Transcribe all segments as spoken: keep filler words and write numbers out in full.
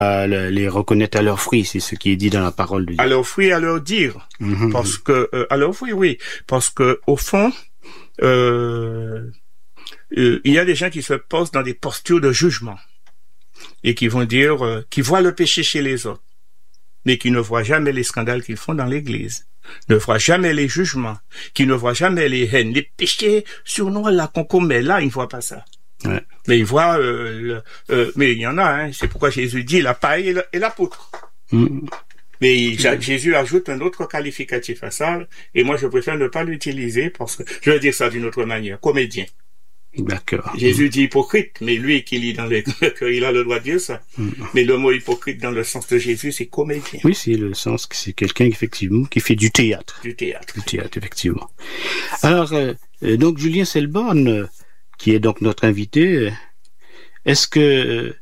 à les reconnaître à leurs fruits, c'est ce qui est dit dans la parole de Dieu. À leurs fruits, à leur dire. Mm-hmm. Parce que, euh, à leurs fruits, oui. Parce que, au fond, euh, euh, il y a des gens qui se posent dans des postures de jugement. Et qui vont dire, euh, qui voient le péché chez les autres. Mais qui ne voient jamais les scandales qu'ils font dans l'église. Ne voient jamais les jugements. Qui ne voient jamais les haines. Les péchés sur nous, là, qu'on commet, là, ils ne voient pas ça. Ouais. Mais il voit, euh, le, euh, mais il y en a, hein, c'est pourquoi Jésus dit la paille et, le, et l'apôtre. Mm. Mais il, mm. Jésus ajoute un autre qualificatif à ça, et moi je préfère ne pas l'utiliser parce que, je vais dire ça d'une autre manière, comédien. D'accord. Jésus dit hypocrite, mais lui qui lit dans les il a le droit de dire ça. Mm. Mais le mot hypocrite dans le sens de Jésus, c'est comédien. Oui, c'est le sens que c'est quelqu'un effectivement qui fait du théâtre. Du théâtre. Du théâtre, effectivement. Alors, euh, donc Julien Selborne, euh, qui est donc notre invité, est-ce que euh,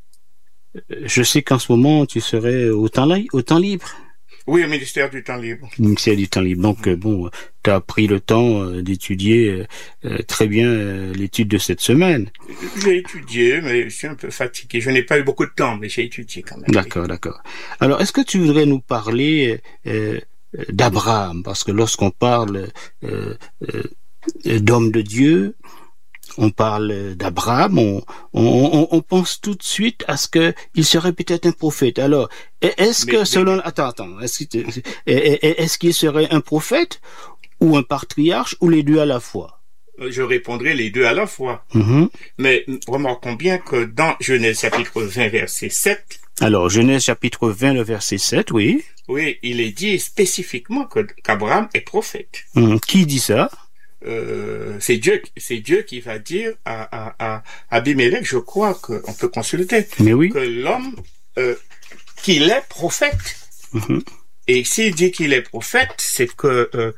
je sais qu'en ce moment tu serais au temps, li- au temps libre? Oui, au ministère du temps libre. Au ministère du temps libre. Donc, mmh. euh, bon, tu as pris le temps euh, d'étudier euh, très bien euh, l'étude de cette semaine. J'ai étudié, mais je suis un peu fatigué. Je n'ai pas eu beaucoup de temps, mais j'ai étudié quand même. D'accord, d'accord. Alors, est-ce que tu voudrais nous parler euh, d'Abraham? Parce que lorsqu'on parle euh, euh, d'homme de Dieu, on parle d'Abraham, on, on, on pense tout de suite à ce que il serait peut-être un prophète. Alors, est-ce mais, que selon... Mais... Attends, attends. Est-ce, est-ce qu'il serait un prophète ou un patriarche ou les deux à la fois? Je répondrai les deux à la fois. Mm-hmm. Mais remarquons bien que dans Genèse chapitre vingt, verset sept... Alors, Genèse chapitre vingt, le verset sept, oui. Oui, il est dit spécifiquement que, qu'Abraham est prophète. Mm, qui dit ça? Euh, c'est Dieu, c'est Dieu qui va dire à, à, à Abimelech, je crois qu'on peut consulter, mais oui. que l'homme, euh, qu'il est prophète. Mm-hmm. Et s'il dit qu'il est prophète, c'est que euh,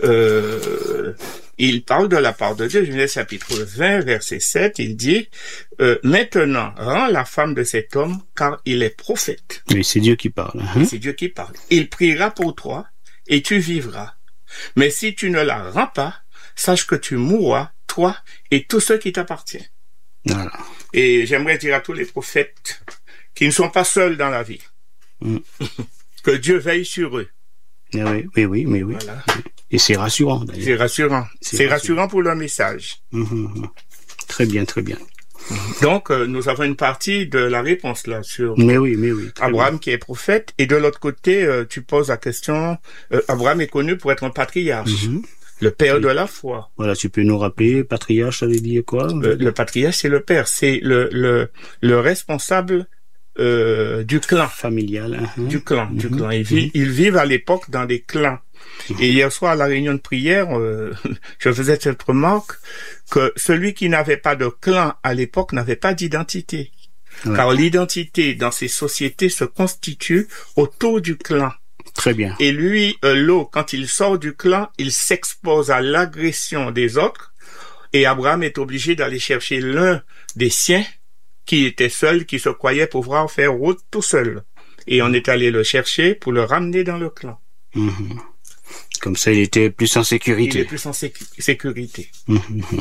euh, il parle de la part de Dieu. Genèse chapitre vingt, verset sept, il dit euh, maintenant rends la femme de cet homme, car il est prophète. Oui, c'est Dieu qui parle. Hein? C'est Dieu qui parle. Il priera pour toi et tu vivras. Mais si tu ne la rends pas, sache que tu mourras, toi et tous ceux qui t'appartiennent. Voilà. Et j'aimerais dire à tous les prophètes qui ne sont pas seuls dans la vie, mm. que Dieu veille sur eux. Mais oui, oui, oui, mais oui. Voilà. Et c'est rassurant, d'ailleurs. C'est rassurant. C'est, c'est rassurant. rassurant pour le message. Mm-hmm. Très bien, très bien. Donc, euh, nous avons une partie de la réponse là sur mais oui, mais oui, Abraham bien. Qui est prophète. Et de l'autre côté, euh, tu poses la question, euh, Abraham est connu pour être un patriarche. Mm-hmm. Le père oui. de la foi. Voilà, tu peux nous rappeler, patriarche, ça veut dire quoi? Le, le patriarche, c'est le père, c'est le le le responsable euh, du clan familial, uh-huh. du clan, uh-huh. du clan. Ils, uh-huh. ils vivent à l'époque dans des clans. Uh-huh. Et hier soir à la réunion de prière, euh, je faisais cette remarque que celui qui n'avait pas de clan à l'époque n'avait pas d'identité, ouais. car l'identité dans ces sociétés se constitue autour du clan. Très bien. Et lui, euh, l'eau, quand il sort du clan, il s'expose à l'agression des autres. Et Abraham est obligé d'aller chercher l'un des siens qui était seul, qui se croyait pouvoir faire route tout seul. Et on est allé le chercher pour le ramener dans le clan. Mmh. Comme ça, il était plus en sécurité. Il est plus en sécu- sécurité. Mmh.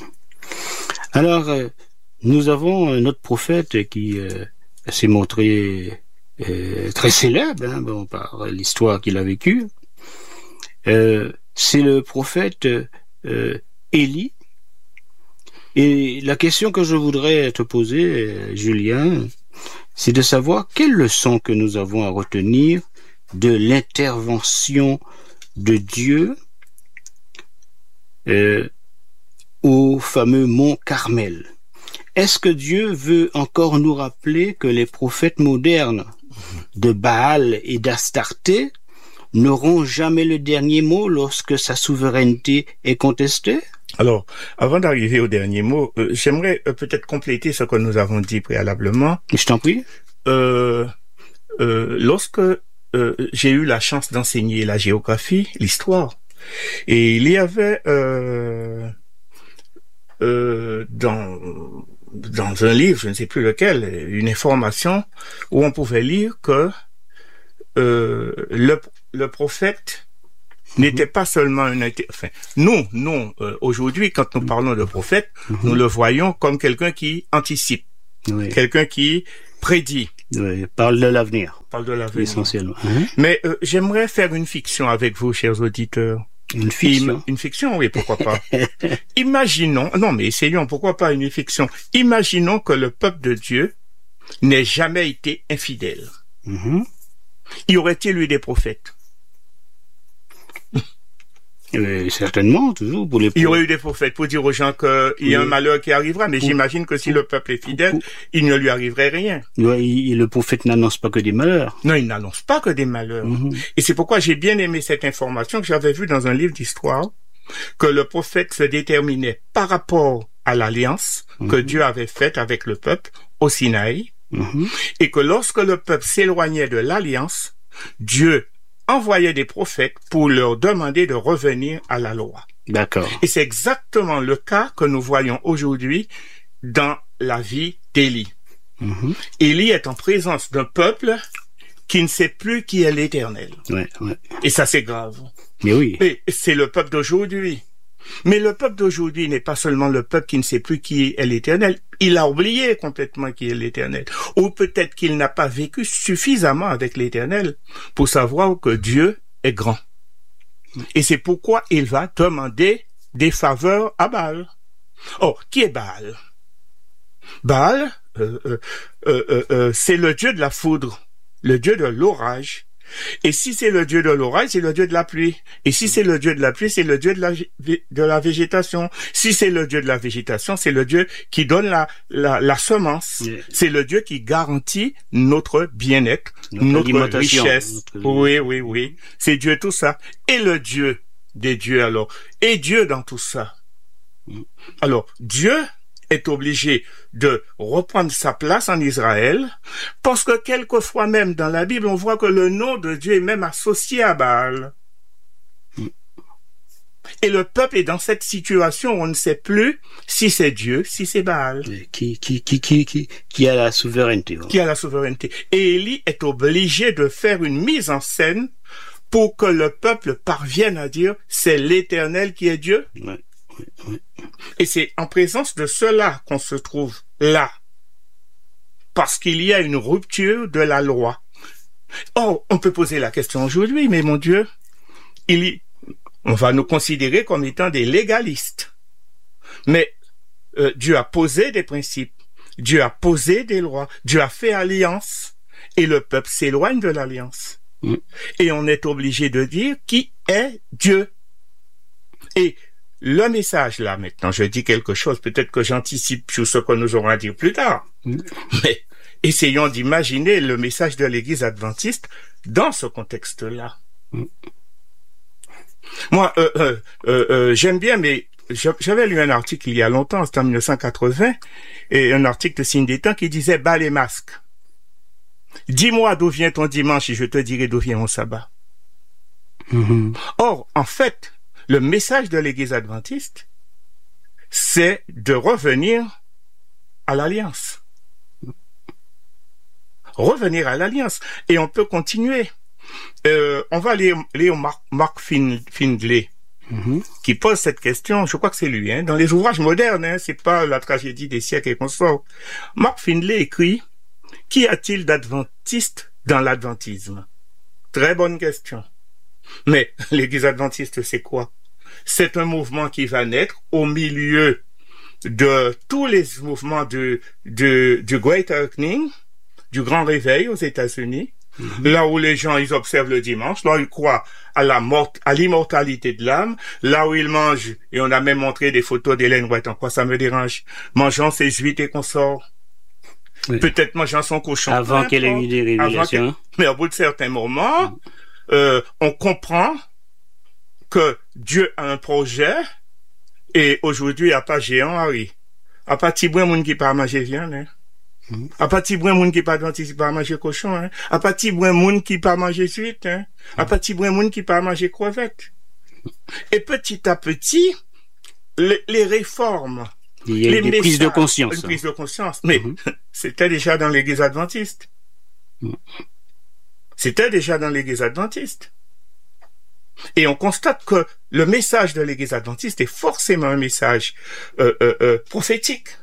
Alors, euh, nous avons un autre prophète qui euh, s'est montré... Euh, très célèbre, hein, bon, par l'histoire qu'il a vécue. Euh, c'est le prophète euh, Élie. Et la question que je voudrais te poser, euh, Julien, c'est de savoir quelle leçon que nous avons à retenir de l'intervention de Dieu euh, au fameux mont Carmel. Est-ce que Dieu veut encore nous rappeler que les prophètes modernes de Baal et d'Astarté n'auront jamais le dernier mot lorsque sa souveraineté est contestée? Alors, avant d'arriver au dernier mot, euh, j'aimerais euh, peut-être compléter ce que nous avons dit préalablement. Je t'en prie. Euh, euh, lorsque euh, j'ai eu la chance d'enseigner la géographie, l'histoire, et il y avait euh, euh, dans... dans un livre, je ne sais plus lequel, une information où on pouvait lire que euh, le, le prophète mm-hmm. n'était pas seulement un... Enfin, nous, nous euh, aujourd'hui, quand nous parlons de prophète, mm-hmm. nous le voyons comme quelqu'un qui anticipe. Oui. Quelqu'un qui prédit. Oui, parle de l'avenir. Parle de l'avenir. Essentiellement. Hein? Mais euh, j'aimerais faire une fiction avec vous, chers auditeurs. Une fiction. Im- une fiction, oui, pourquoi pas. Imaginons, non mais essayons, pourquoi pas une fiction. Imaginons que le peuple de Dieu n'ait jamais été infidèle. Mm-hmm. Y aurait-il eu des prophètes? Euh, certainement, toujours pour les. Il y aurait eu des prophètes pour dire aux gens qu'il y a Oui. un malheur qui arrivera, mais Pour- j'imagine que si pour- le peuple est fidèle, pour- il ne lui arriverait rien. Ouais, il- le prophète n'annonce pas que des malheurs. Non, il n'annonce pas que des malheurs. Mhm. Et c'est pourquoi j'ai bien aimé cette information que j'avais vue dans un livre d'histoire, que le prophète se déterminait par rapport à l'alliance que Mhm. Dieu avait faite avec le peuple au Sinaï, Mhm. et que lorsque le peuple s'éloignait de l'alliance, Dieu envoyait des prophètes pour leur demander de revenir à la loi. D'accord. Et c'est exactement le cas que nous voyons aujourd'hui dans la vie d'Élie. Mhm. Élie est en présence d'un peuple qui ne sait plus qui est l'Éternel. Ouais, ouais. Et ça, c'est grave. Mais oui. Et c'est le peuple d'aujourd'hui. Mais le peuple d'aujourd'hui n'est pas seulement le peuple qui ne sait plus qui est l'Éternel. Il a oublié complètement qui est l'Éternel. Ou peut-être qu'il n'a pas vécu suffisamment avec l'Éternel pour savoir que Dieu est grand. Et c'est pourquoi il va demander des faveurs à Baal. Oh, qui est Baal? Baal, euh, euh, euh, euh, euh, c'est le dieu de la foudre, le dieu de l'orage. Et si c'est le dieu de l'orage, c'est le dieu de la pluie. Et si c'est le dieu de la pluie, c'est le dieu de la, de la végétation. Si c'est le dieu de la végétation, c'est le dieu qui donne la, la, la semence. Yeah. C'est le dieu qui garantit notre bien-être, Notre notre, alimentation, richesse. notre- Oui, oui, oui. C'est Dieu tout ça. Et le Dieu des dieux alors. Et Dieu dans tout ça. Alors, Dieu est obligé de reprendre sa place en Israël, parce que quelquefois même dans la Bible, on voit que le nom de Dieu est même associé à Baal. Et le peuple est dans cette situation où on ne sait plus si c'est Dieu, si c'est Baal. Qui, qui, qui, qui, qui, qui a la souveraineté. Qui a la souveraineté. Et Élie est obligé de faire une mise en scène pour que le peuple parvienne à dire c'est l'Éternel qui est Dieu. Ouais, ouais, ouais. Et c'est en présence de cela qu'on se trouve là. Parce qu'il y a une rupture de la loi. Oh, on peut poser la question aujourd'hui, mais mon Dieu, il y... on va nous considérer comme étant des légalistes. Mais euh, Dieu a posé des principes, Dieu a posé des lois, Dieu a fait alliance, et le peuple s'éloigne de l'alliance. Mm. Et on est obligé de dire qui est Dieu. Et le message là, maintenant, je dis quelque chose, peut-être que j'anticipe sur ce que nous aurons à dire plus tard. Mm. Mais essayons d'imaginer le message de l'Église adventiste dans ce contexte-là. Mm. Moi, euh, euh, euh, euh, j'aime bien, mais j'avais lu un article il y a longtemps, c'était en mille neuf cent quatre-vingts, et un article de Signe des Temps qui disait « Bas les masques. Dis-moi d'où vient ton dimanche et je te dirai d'où vient mon sabbat. Mm-hmm. » Or, en fait, le message de l'Église adventiste, c'est de revenir à l'alliance. Revenir à l'alliance. Et on peut continuer. Euh, on va lire, lire Mark, Mark Findlay, Mm-hmm. qui pose cette question, je crois que c'est lui, hein, dans les ouvrages modernes, hein, c'est pas la tragédie des siècles et consorts. Mark Findlay écrit « Qu'y a-t-il d'adventiste dans l'adventisme ?» Très bonne question. Mais l'Église adventiste, c'est quoi? C'est un mouvement qui va naître au milieu de tous les mouvements de, de, du Great Awakening, du Grand Réveil aux États-Unis, mm-hmm. là où les gens, ils observent le dimanche, là où ils croient à la mort, à l'immortalité de l'âme, là où ils mangent, et on a même montré des photos d'Hélène White, en quoi ça me dérange, mangeant ses huîtres et consorts, oui. Peut-être mangeant son cochon. Avant qu'elle ait eu des révélations. Mais au bout de certains moments, mm. euh, on comprend que Dieu a un projet, et aujourd'hui, il n'y a pas géant, Harry. À partir de moun qui pas manger viande, hein. Mm. À partir de moun qui pas dentiste, qui pas manger cochon, hein. À partir de moun qui pas manger suite, hein. Mm. À partir de moun qui pas manger crevette. Et petit à petit, les, les réformes, il y a les des messages, prises de conscience. Une prise de conscience. Mais mm-hmm. c'était déjà dans l'Église adventiste. Mm. C'était déjà dans l'Église adventiste. Et on constate que le message de l'Église adventiste est forcément un message euh, euh, euh, prophétique.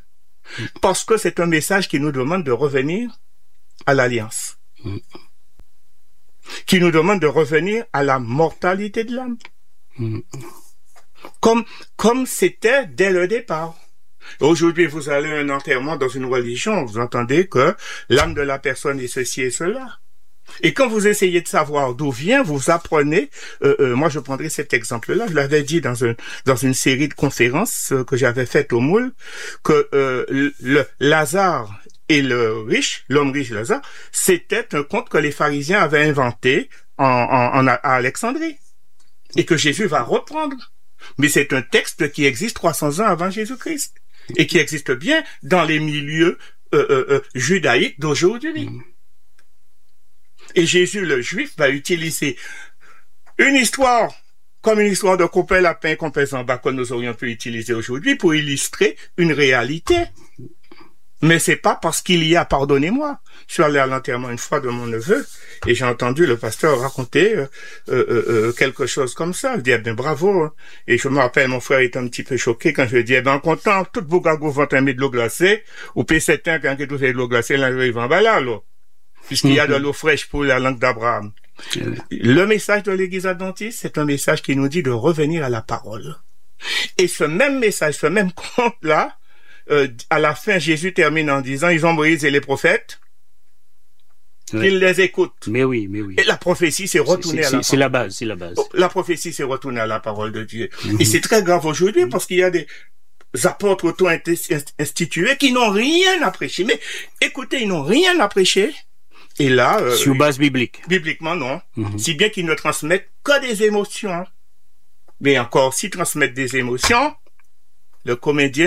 parce que c'est un message qui nous demande de revenir à l'alliance, mm. qui nous demande de revenir à la mortalité de l'âme, mm. comme comme c'était dès le départ. Aujourd'hui, vous allez à un enterrement dans une religion, vous entendez que l'âme de la personne est ceci et cela. Et quand vous essayez de savoir d'où vient, vous apprenez, euh, euh, moi je prendrai cet exemple-là, je l'avais dit dans, un, dans une série de conférences euh, que j'avais faites au Moule, que euh, le Lazare et le riche, l'homme riche Lazare, c'était un conte que les pharisiens avaient inventé en, en, en à Alexandrie, et que Jésus va reprendre. Mais c'est un texte qui existe trois cents ans avant Jésus-Christ, et qui existe bien dans les milieux euh, euh, euh, judaïques d'aujourd'hui. Et Jésus, le juif, va utiliser une histoire comme une histoire de copain lapin, copain zamba que nous aurions pu utiliser aujourd'hui pour illustrer une réalité. Mais c'est pas parce qu'il y a, pardonnez-moi, je suis allé à l'enterrement une fois de mon neveu et j'ai entendu le pasteur raconter euh, euh, euh, quelque chose comme ça. Je dis, eh ben bravo. Hein. Et je me rappelle, mon frère était un petit peu choqué quand je lui ai dit, eh ben content, tout vos gagos vont aimer de l'eau glacée, ou P sept un quand vous avez de l'eau glacée, là, ils vont là, là. Puisqu'il y a de l'eau fraîche pour la langue d'Abraham. Le message de l'Église adventiste, c'est un message qui nous dit de revenir à la parole. Et ce même message, ce même conte-là, euh, à la fin, Jésus termine en disant, ils ont Moïse et les prophètes, ouais. Ils les écoutent. Mais oui, mais oui. Et la prophétie s'est retournée à la parole. C'est la base, c'est la base. La prophétie s'est retournée à la parole de Dieu. Mm-hmm. Et c'est très grave aujourd'hui parce qu'il y a des apôtres auto-institués qui n'ont rien à prêcher. Mais écoutez, ils n'ont rien à prêcher. Et là, euh, sur base biblique. Bibliquement, non. Mm-hmm. Si bien qu'ils ne transmettent que des émotions. Mais encore, s'ils transmettent des émotions, le comédien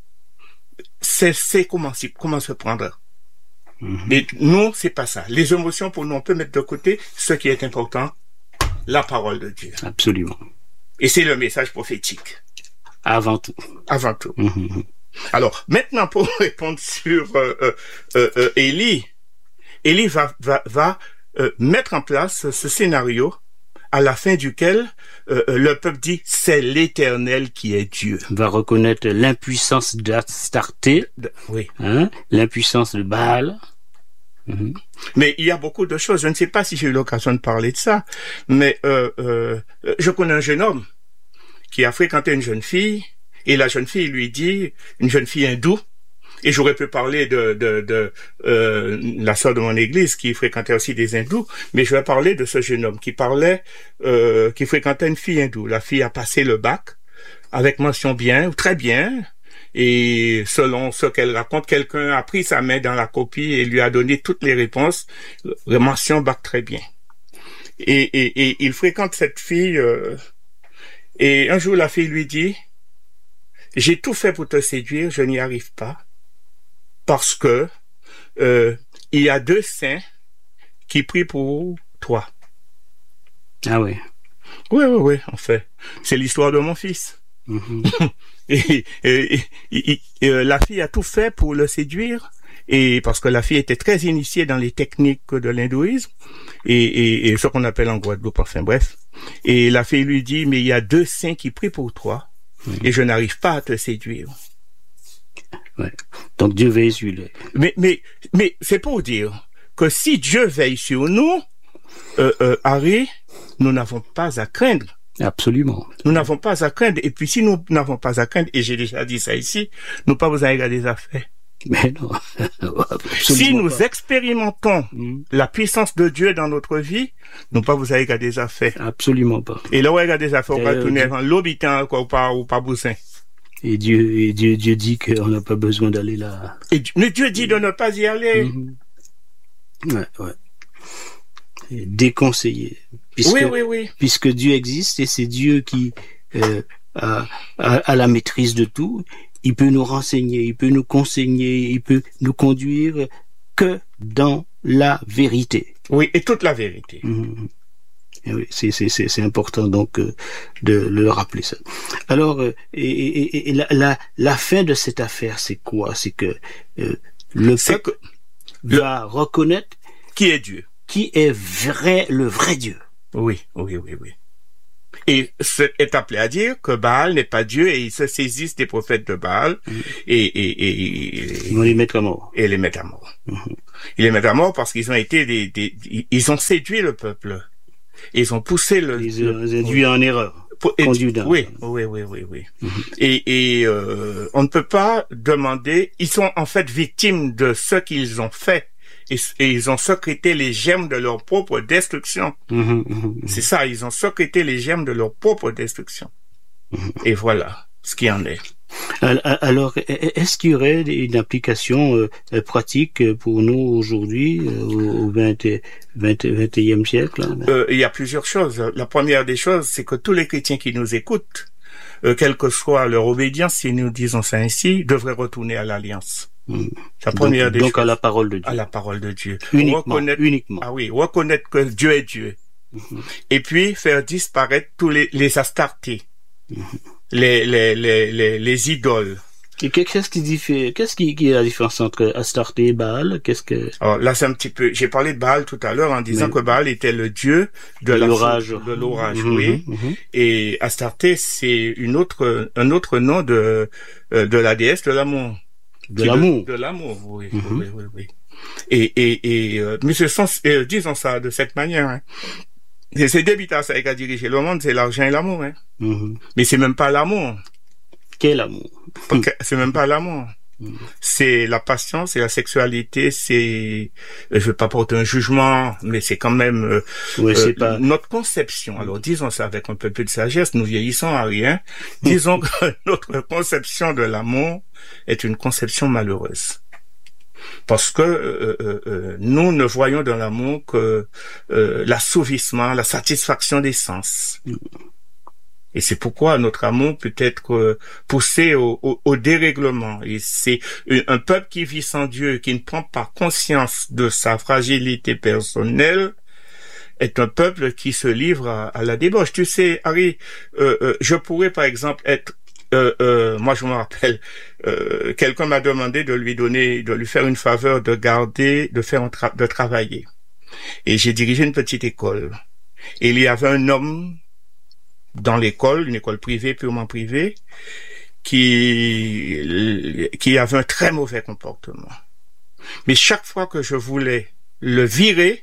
sait, sait comment, comment se prendre. Mm-hmm. Mais nous, c'est pas ça. Les émotions, pour nous, on peut mettre de côté ce qui est important, la parole de Dieu. Absolument. Et c'est le message prophétique. Avant tout. Avant tout. Mm-hmm. Alors, maintenant, pour répondre sur euh, euh, euh, euh, Élie, Élie va, va, va euh, mettre en place ce scénario à la fin duquel euh, le peuple dit « c'est l'Éternel qui est Dieu ». Va reconnaître l'impuissance d'Astarté, oui. hein, l'impuissance de Baal. Mm-hmm. Mais il y a beaucoup de choses. Je ne sais pas si j'ai eu l'occasion de parler de ça, mais euh, euh, je connais un jeune homme qui a fréquenté une jeune fille et la jeune fille lui dit, une jeune fille hindoue, et j'aurais pu parler de, de, de euh, la sœur de mon église qui fréquentait aussi des hindous, mais je vais parler de ce jeune homme qui parlait, euh, qui fréquentait une fille hindoue. La fille a passé le bac avec mention bien, ou très bien, et selon ce qu'elle raconte, quelqu'un a pris sa main dans la copie et lui a donné toutes les réponses, mention bac très bien. Et, et, et il fréquente cette fille, euh, et un jour la fille lui dit, j'ai tout fait pour te séduire, je n'y arrive pas. Parce que euh, il y a deux saints qui prient pour toi. Ah oui. Oui, oui, oui, en fait. C'est l'histoire de mon fils. Mm-hmm. et, et, et, et, et la fille a tout fait pour le séduire, et parce que la fille était très initiée dans les techniques de l'hindouisme, et, et, et ce qu'on appelle en Guadeloupe, enfin bref. Et la fille lui dit, mais il y a deux saints qui prient pour toi, mm-hmm. et je n'arrive pas à te séduire. Ouais. Donc Dieu veille sur les... Mais, mais, mais c'est pour dire que si Dieu veille sur nous, euh, euh, Harry, nous n'avons pas à craindre. Absolument. Nous n'avons pas à craindre. Et puis si nous n'avons pas à craindre, et j'ai déjà dit ça ici, nous pas besoin de regarder des affaires. Mais non. Si nous pas. expérimentons mmh. la puissance de Dieu dans notre vie, nous pas vous allez regarder des affaires. Absolument pas. Et là, on regarde des affaires, on va tourner en l'habitant, quoi, ou pas, ou pas boussin. Et Dieu, et Dieu, Dieu dit qu'on n'a pas besoin d'aller là. Et mais Dieu dit de ne pas y aller. Mmh. Ouais, ouais. Et déconseillé. Puisque, oui, oui, oui. Puisque Dieu existe et c'est Dieu qui euh, a, a, a la maîtrise de tout. Il peut nous renseigner, il peut nous conseiller, il peut nous conduire que dans la vérité. Oui, et toute la vérité. Mmh. Et oui, c'est, c'est, c'est, c'est important donc euh, de le rappeler ça. Alors, euh, et, et, et la, la, la fin de cette affaire, c'est quoi? C'est que euh, le c'est peuple que va le... reconnaître qui est Dieu, qui est vrai, le vrai Dieu. Oui, oui, oui, oui. Et ce est appelé à dire que Baal n'est pas Dieu et ils se saisissent des prophètes de Baal mmh. et, et, et, et ils vont les mettre à mort. Et les mettent à mort. Mmh. Ils les mettent à mort parce qu'ils ont été des, des, des ils ont séduit le peuple. Ils ont poussé le. Ils ont induit en erreur. Pour, et, oui, oui, oui, oui, oui. Mmh. Et, et euh, on ne peut pas demander. Ils sont en fait victimes de ce qu'ils ont fait. Et, et ils ont sécrété les germes de leur propre destruction. Mmh, mmh, mmh. C'est ça, ils ont sécrété les germes de leur propre destruction. Mmh. Et voilà ce qui en est. Alors, est-ce qu'il y aurait une application euh, pratique pour nous aujourd'hui, euh, au vingt et unième siècle? Hein? Euh, il y a plusieurs choses. La première des choses, c'est que tous les chrétiens qui nous écoutent, euh, quelle que soit leur obédience, si nous disons ça ainsi, devraient retourner à l'Alliance. Mmh. La première donc, des donc choses, à la parole de Dieu. À la parole de Dieu. Uniquement. Reconnaître, uniquement. Ah oui, reconnaître que Dieu est Dieu. Mmh. Et puis faire disparaître tous les, les astartés, mmh. les, les, les, les, les idoles. Et qu'est-ce qui diffère, qu'est-ce qui, qui est la différence entre Astarté et Baal? Qu'est-ce que... Alors là, c'est un petit peu, j'ai parlé de Baal tout à l'heure en disant Mais... que Baal était le dieu de, de la l'orage. De l'orage, mmh, oui. Mmh. Et Astarté, c'est une autre, un autre nom de, de la déesse de l'amour. De l'amour. De, de l'amour, oui, mmh. oui, oui, oui. Et, et, et, euh, mais ce sont, euh, disons ça de cette manière, hein. C'est débiteur, ça, qui a dirigé le monde, c'est l'argent et l'amour, hein. Mmh. Mais c'est même pas l'amour. Quel amour? C'est même pas l'amour. Mmh. C'est la passion, c'est la sexualité, c'est, je veux pas porter un jugement, mais c'est quand même euh, ouais, euh, pas... notre conception. Alors disons ça avec un peu plus de sagesse, nous vieillissons à rien. Disons que notre conception de l'amour est une conception malheureuse. Parce que euh, euh, euh, nous ne voyons dans l'amour que euh, l'assouvissement, la satisfaction des sens. Mmh. Et c'est pourquoi notre amour peut être euh, poussé au, au, au dérèglement. Et c'est un peuple qui vit sans Dieu, qui ne prend pas conscience de sa fragilité personnelle, est un peuple qui se livre à, à la débauche. Tu sais, Harry, euh, euh, je pourrais par exemple être Euh, euh, moi je me rappelle, euh, quelqu'un m'a demandé de lui donner, de lui faire une faveur, de garder, de faire un tra- de travailler. Et j'ai dirigé une petite école. Et il y avait un homme dans l'école, une école privée, purement privée, qui qui avait un très mauvais comportement. Mais chaque fois que je voulais le virer,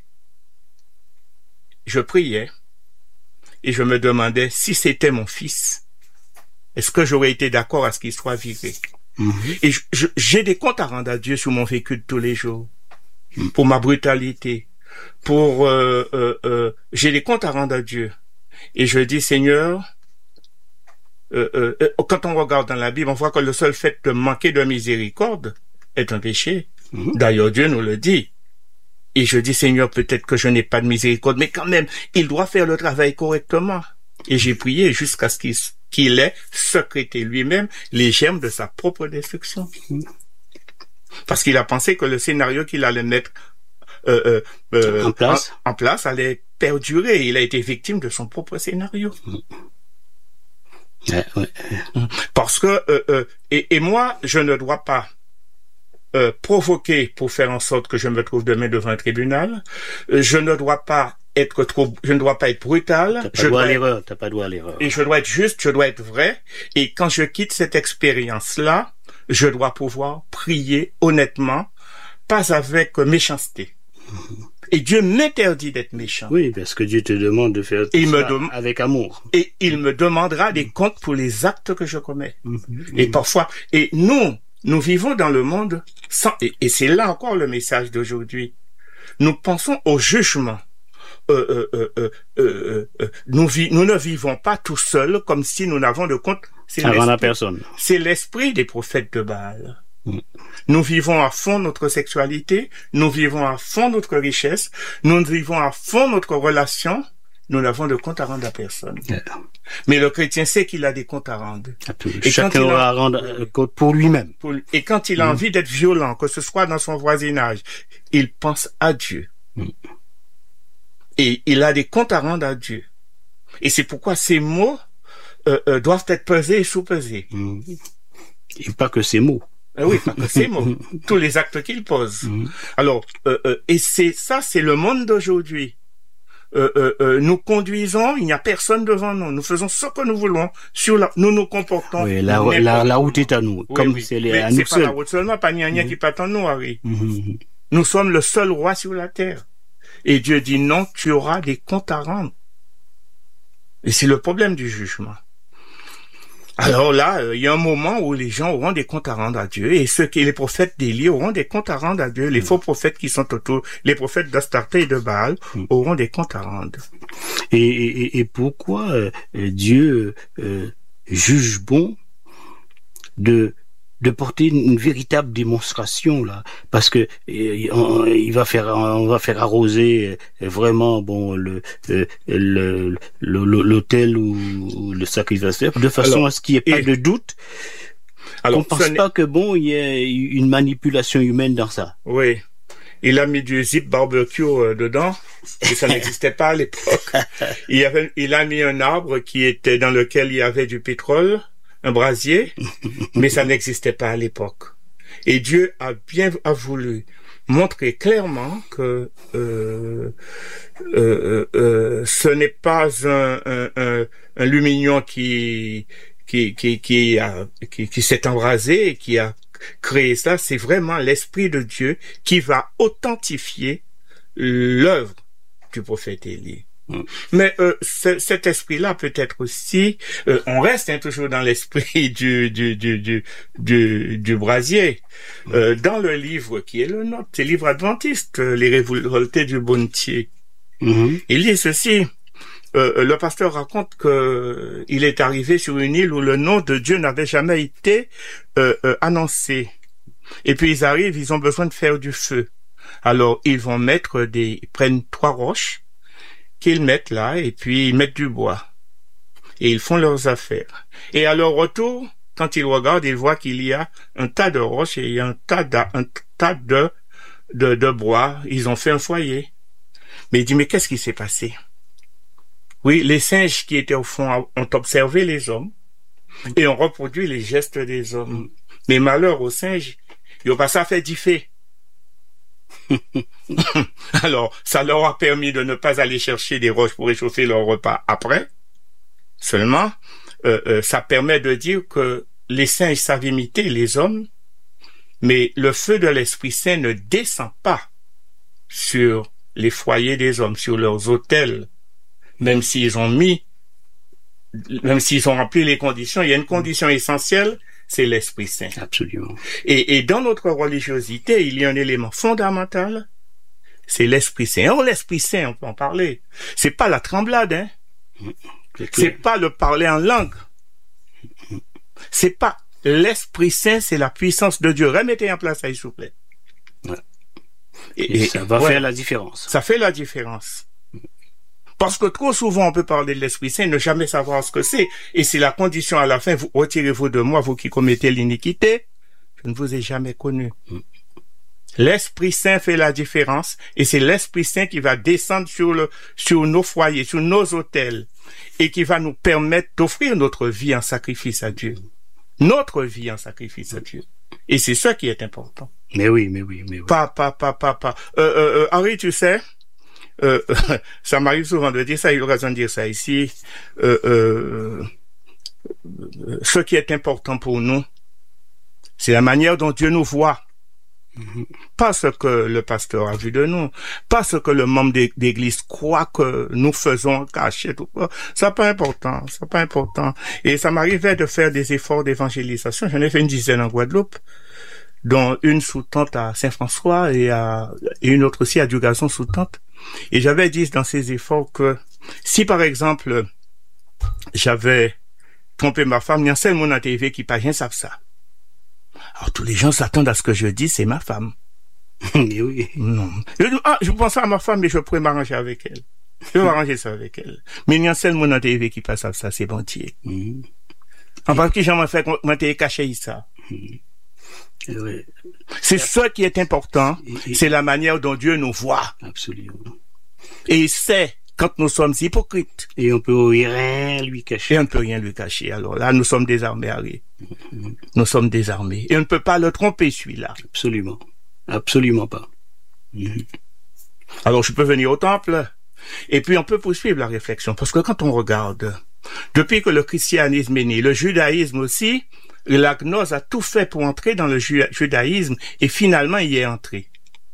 je priais et je me demandais si c'était mon fils. Est-ce que j'aurais été d'accord à ce qu'il soit viré? Mm-hmm. Et je, je, j'ai des comptes à rendre à Dieu sur mon vécu de tous les jours, mm. pour ma brutalité, pour euh, euh, euh, j'ai des comptes à rendre à Dieu. Et je dis, Seigneur, euh, euh, quand on regarde dans la Bible, on voit que le seul fait de manquer de miséricorde est un péché. Mm-hmm. D'ailleurs, Dieu nous le dit. Et je dis, Seigneur, peut-être que je n'ai pas de miséricorde, mais quand même, il doit faire le travail correctement. Et j'ai prié jusqu'à ce qu'il qu'il ait sécrété lui-même les germes de sa propre destruction. Parce qu'il a pensé que le scénario qu'il allait mettre euh, euh, euh, en, place. En, en place allait perdurer. Il a été victime de son propre scénario. Ouais, ouais. Parce que, euh, euh, et, et moi, je ne dois pas euh, provoquer pour faire en sorte que je me trouve demain devant un tribunal. Je ne dois pas être trop, je ne dois pas être brutal. T'as pas je droit dois à l'erreur, être, t'as pas droit à l'erreur. Et je dois être juste, je dois être vrai. Et quand je quitte cette expérience-là, je dois pouvoir prier honnêtement, pas avec méchanceté. Mm-hmm. Et Dieu m'interdit d'être méchant. Oui, parce que Dieu te demande de faire tout ça dem- avec amour. Et il me demandera des comptes pour les actes que je commets. Mm-hmm. Et parfois, et nous, nous vivons dans le monde sans, et, et c'est là encore le message d'aujourd'hui. Nous pensons au jugement. Euh, euh, euh, euh, euh, nous, vi- nous ne vivons pas tout seuls comme si nous n'avons de compte. C'est avant la personne. C'est l'esprit des prophètes de Baal. Mm. Nous vivons à fond notre sexualité, nous vivons à fond notre richesse, nous vivons à fond notre relation, nous n'avons de compte à rendre à personne. Yeah. Mais le chrétien sait qu'il a des comptes à rendre. Et chacun aura à rendre euh, compte pour lui-même. Pour, et quand il a mm. envie d'être violent, que ce soit dans son voisinage, il pense à Dieu. Mm. Et il a des comptes à rendre à Dieu. Et c'est pourquoi ces mots euh, euh, doivent être pesés et sous-pesés. Mmh. Et pas que ces mots. Euh, oui, pas que ces mots. Tous les actes qu'il pose. Mmh. Alors, euh, euh, et c'est ça, c'est le monde d'aujourd'hui. euh, euh, euh, nous conduisons, il n'y a personne devant nous. Nous faisons ce que nous voulons. Sur la, nous nous comportons. Oui, la, la, la route est à nous. Oui, comme oui. c'est les, Mais à c'est nous pas seuls. la route seulement, pas rien Mhm. qui peut attendre nous, Harry. Mhm. Nous sommes le seul roi sur la terre. Et Dieu dit non, tu auras des comptes à rendre. Et c'est le problème du jugement. Alors là, euh, il y a un moment où les gens auront des comptes à rendre à Dieu, et ceux qui, les prophètes d'Élie auront des comptes à rendre à Dieu. Les faux prophètes qui sont autour, les prophètes d'Astarté et de Baal auront des comptes à rendre. Et, et, et pourquoi euh, Dieu euh, juge bon de de porter une véritable démonstration là, parce que euh, on, il va faire, on va faire arroser euh, vraiment bon le euh, le le- l'autel ou, ou le sacrificateur de façon Alors, à ce qu'il n'y ait pas et- de doute. Alors, On pense ce n'est- pas que bon il y ait une manipulation humaine dans ça. oui, il a mis du zip barbecue euh, dedans, et ça n'existait pas à l'époque. Il y avait, il a mis un arbre qui était dans lequel il y avait du pétrole, un brasier, mais ça n'existait pas à l'époque. Et Dieu a bien a voulu montrer clairement que euh, euh, euh, ce n'est pas un, un, un, un lumignon qui qui qui qui, a, qui, qui s'est embrasé et qui a créé ça. C'est vraiment l'Esprit de Dieu qui va authentifier l'œuvre du prophète Élie. Mm. Mais euh, ce- cet esprit-là peut être aussi, euh, on reste hein, toujours dans l'esprit du du du du du, du brasier. Euh, dans le livre qui est le nôtre, c'est le livre adventiste, euh, les révoltés du Bontier. Mhm. Il dit ceci. Euh, le pasteur raconte que il est arrivé sur une île où le nom de Dieu n'avait jamais été euh, euh, annoncé. Et puis ils arrivent, ils ont besoin de faire du feu. Alors ils vont mettre des, ils prennent trois roches qu'ils mettent là, et puis ils mettent du bois. Et ils font leurs affaires. Et à leur retour, quand ils regardent, ils voient qu'il y a un tas de roches et il y a un tas de, un tas de, de, de bois. Ils ont fait un foyer. Mais il dit, mais qu'est-ce qui s'est passé? Oui, les singes qui étaient au fond ont observé les hommes et ont reproduit les gestes des hommes. Mais malheur aux singes, ils n'ont pas ça fait diffé. Alors, ça leur a permis de ne pas aller chercher des roches pour réchauffer leur repas après. Seulement, euh, euh, ça permet de dire que les singes savent imiter les hommes, mais le feu de l'Esprit Saint ne descend pas sur les foyers des hommes, sur leurs autels, même s'ils ont mis, même s'ils ont rempli les conditions. Il y a une condition essentielle, c'est l'Esprit Saint. Absolument. Et, et dans notre religiosité, il y a un élément fondamental, c'est l'Esprit Saint. Or, l'Esprit Saint, on peut en parler. C'est pas la tremblade, hein. C'est C'est clair. pas le parler en langue. C'est pas l'Esprit Saint, c'est la puissance de Dieu. Remettez en place ça, s'il vous plaît. Ouais. Et, Et et- ça va ouais, faire la différence. ça fait la différence. Parce que trop souvent, on peut parler de l'Esprit Saint et ne jamais savoir ce que c'est. Et c'est la condition à la fin, vous retirez-vous de moi, vous qui commettez l'iniquité, je ne vous ai jamais connu. Mm. L'Esprit Saint fait la différence et c'est l'Esprit Saint qui va descendre sur le, sur nos foyers, sur nos autels et qui va nous permettre d'offrir notre vie en sacrifice à Dieu. Notre vie en sacrifice à Dieu. Et c'est ça qui est important. Mais oui, mais oui, mais oui. Pas, pas, pas, pas, pas. Euh, euh, euh, Henri, tu sais, euh, ça m'arrive souvent de dire ça, il a raison de dire ça ici. Euh, euh, euh, ce qui est important pour nous, c'est la manière dont Dieu nous voit. Mhm. Pas ce que le pasteur a vu de nous, pas ce que le membre d'é- d'église croit que nous faisons caché, tout ça. C'est pas important, c'est pas important. Et ça m'arrivait de faire des efforts d'évangélisation. J'en ai fait une dizaine en Guadeloupe, dont une sous tente à Saint-François et, à, et une autre aussi à Dugazon sous tente. Et j'avais dit dans ces efforts que si par exemple j'avais trompé ma femme, il y a un seul monde à T V qui pas rien savent ça. Alors tous les gens s'attendent à ce que je dis, c'est ma femme. Mais oui. Non. Je, ah, je pense à ma femme, mais je pourrais m'arranger avec elle. Je vais m'arranger ça avec elle. Mais il y a un seul monde à T V qui passe à ça, c'est Bontier. Mhm. En parce que j'en ai fait, moi, t'ai caché ça. Et ouais, C'est ce qui est important, Et- et- c'est la manière dont Dieu nous voit. absolument. Et il sait quand nous sommes hypocrites. Et on peut rien lui cacher. Et on ne peut rien lui cacher. Alors là, nous sommes désarmés, Harry. Nous sommes désarmés. Et on ne peut pas le tromper, celui-là. Absolument. Absolument pas. Mhm. Alors je peux venir au temple, Et puis on peut poursuivre la réflexion, parce que quand on regarde, depuis que le christianisme est né, le judaïsme aussi, la gnose a tout fait pour entrer dans le ju- judaïsme, et finalement il y est entré.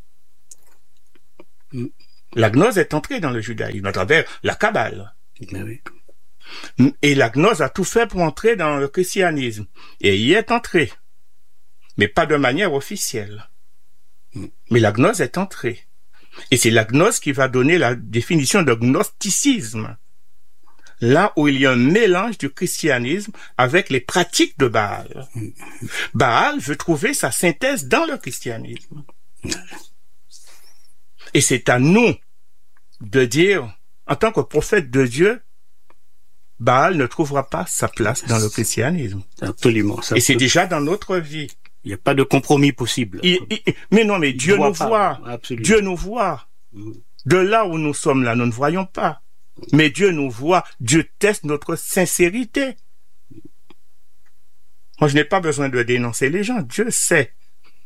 Mm. La gnose est entrée dans le judaïsme à travers la Kabbale. Ben oui. Et la gnose a tout fait pour entrer dans le christianisme. Et il y est entré. Mais pas de manière officielle. Mm. Mais la gnose est entrée. Et c'est la gnose qui va donner la définition de gnosticisme. Là où il y a un mélange du christianisme avec les pratiques de Baal. Mm. Baal veut trouver sa synthèse dans le christianisme. Mm. Et c'est à nous de dire, en tant que prophète de Dieu, Baal ne trouvera pas sa place dans le christianisme. Absolument. Ça Et c'est peut... déjà dans notre vie. Il n'y a pas de compromis possible. Il, il, mais non, mais il Dieu nous voit. Absolument. Dieu nous voit. De là où nous sommes là, nous ne voyons pas. Mais Dieu nous voit. Dieu teste notre sincérité. Moi, je n'ai pas besoin de dénoncer les gens. Dieu sait.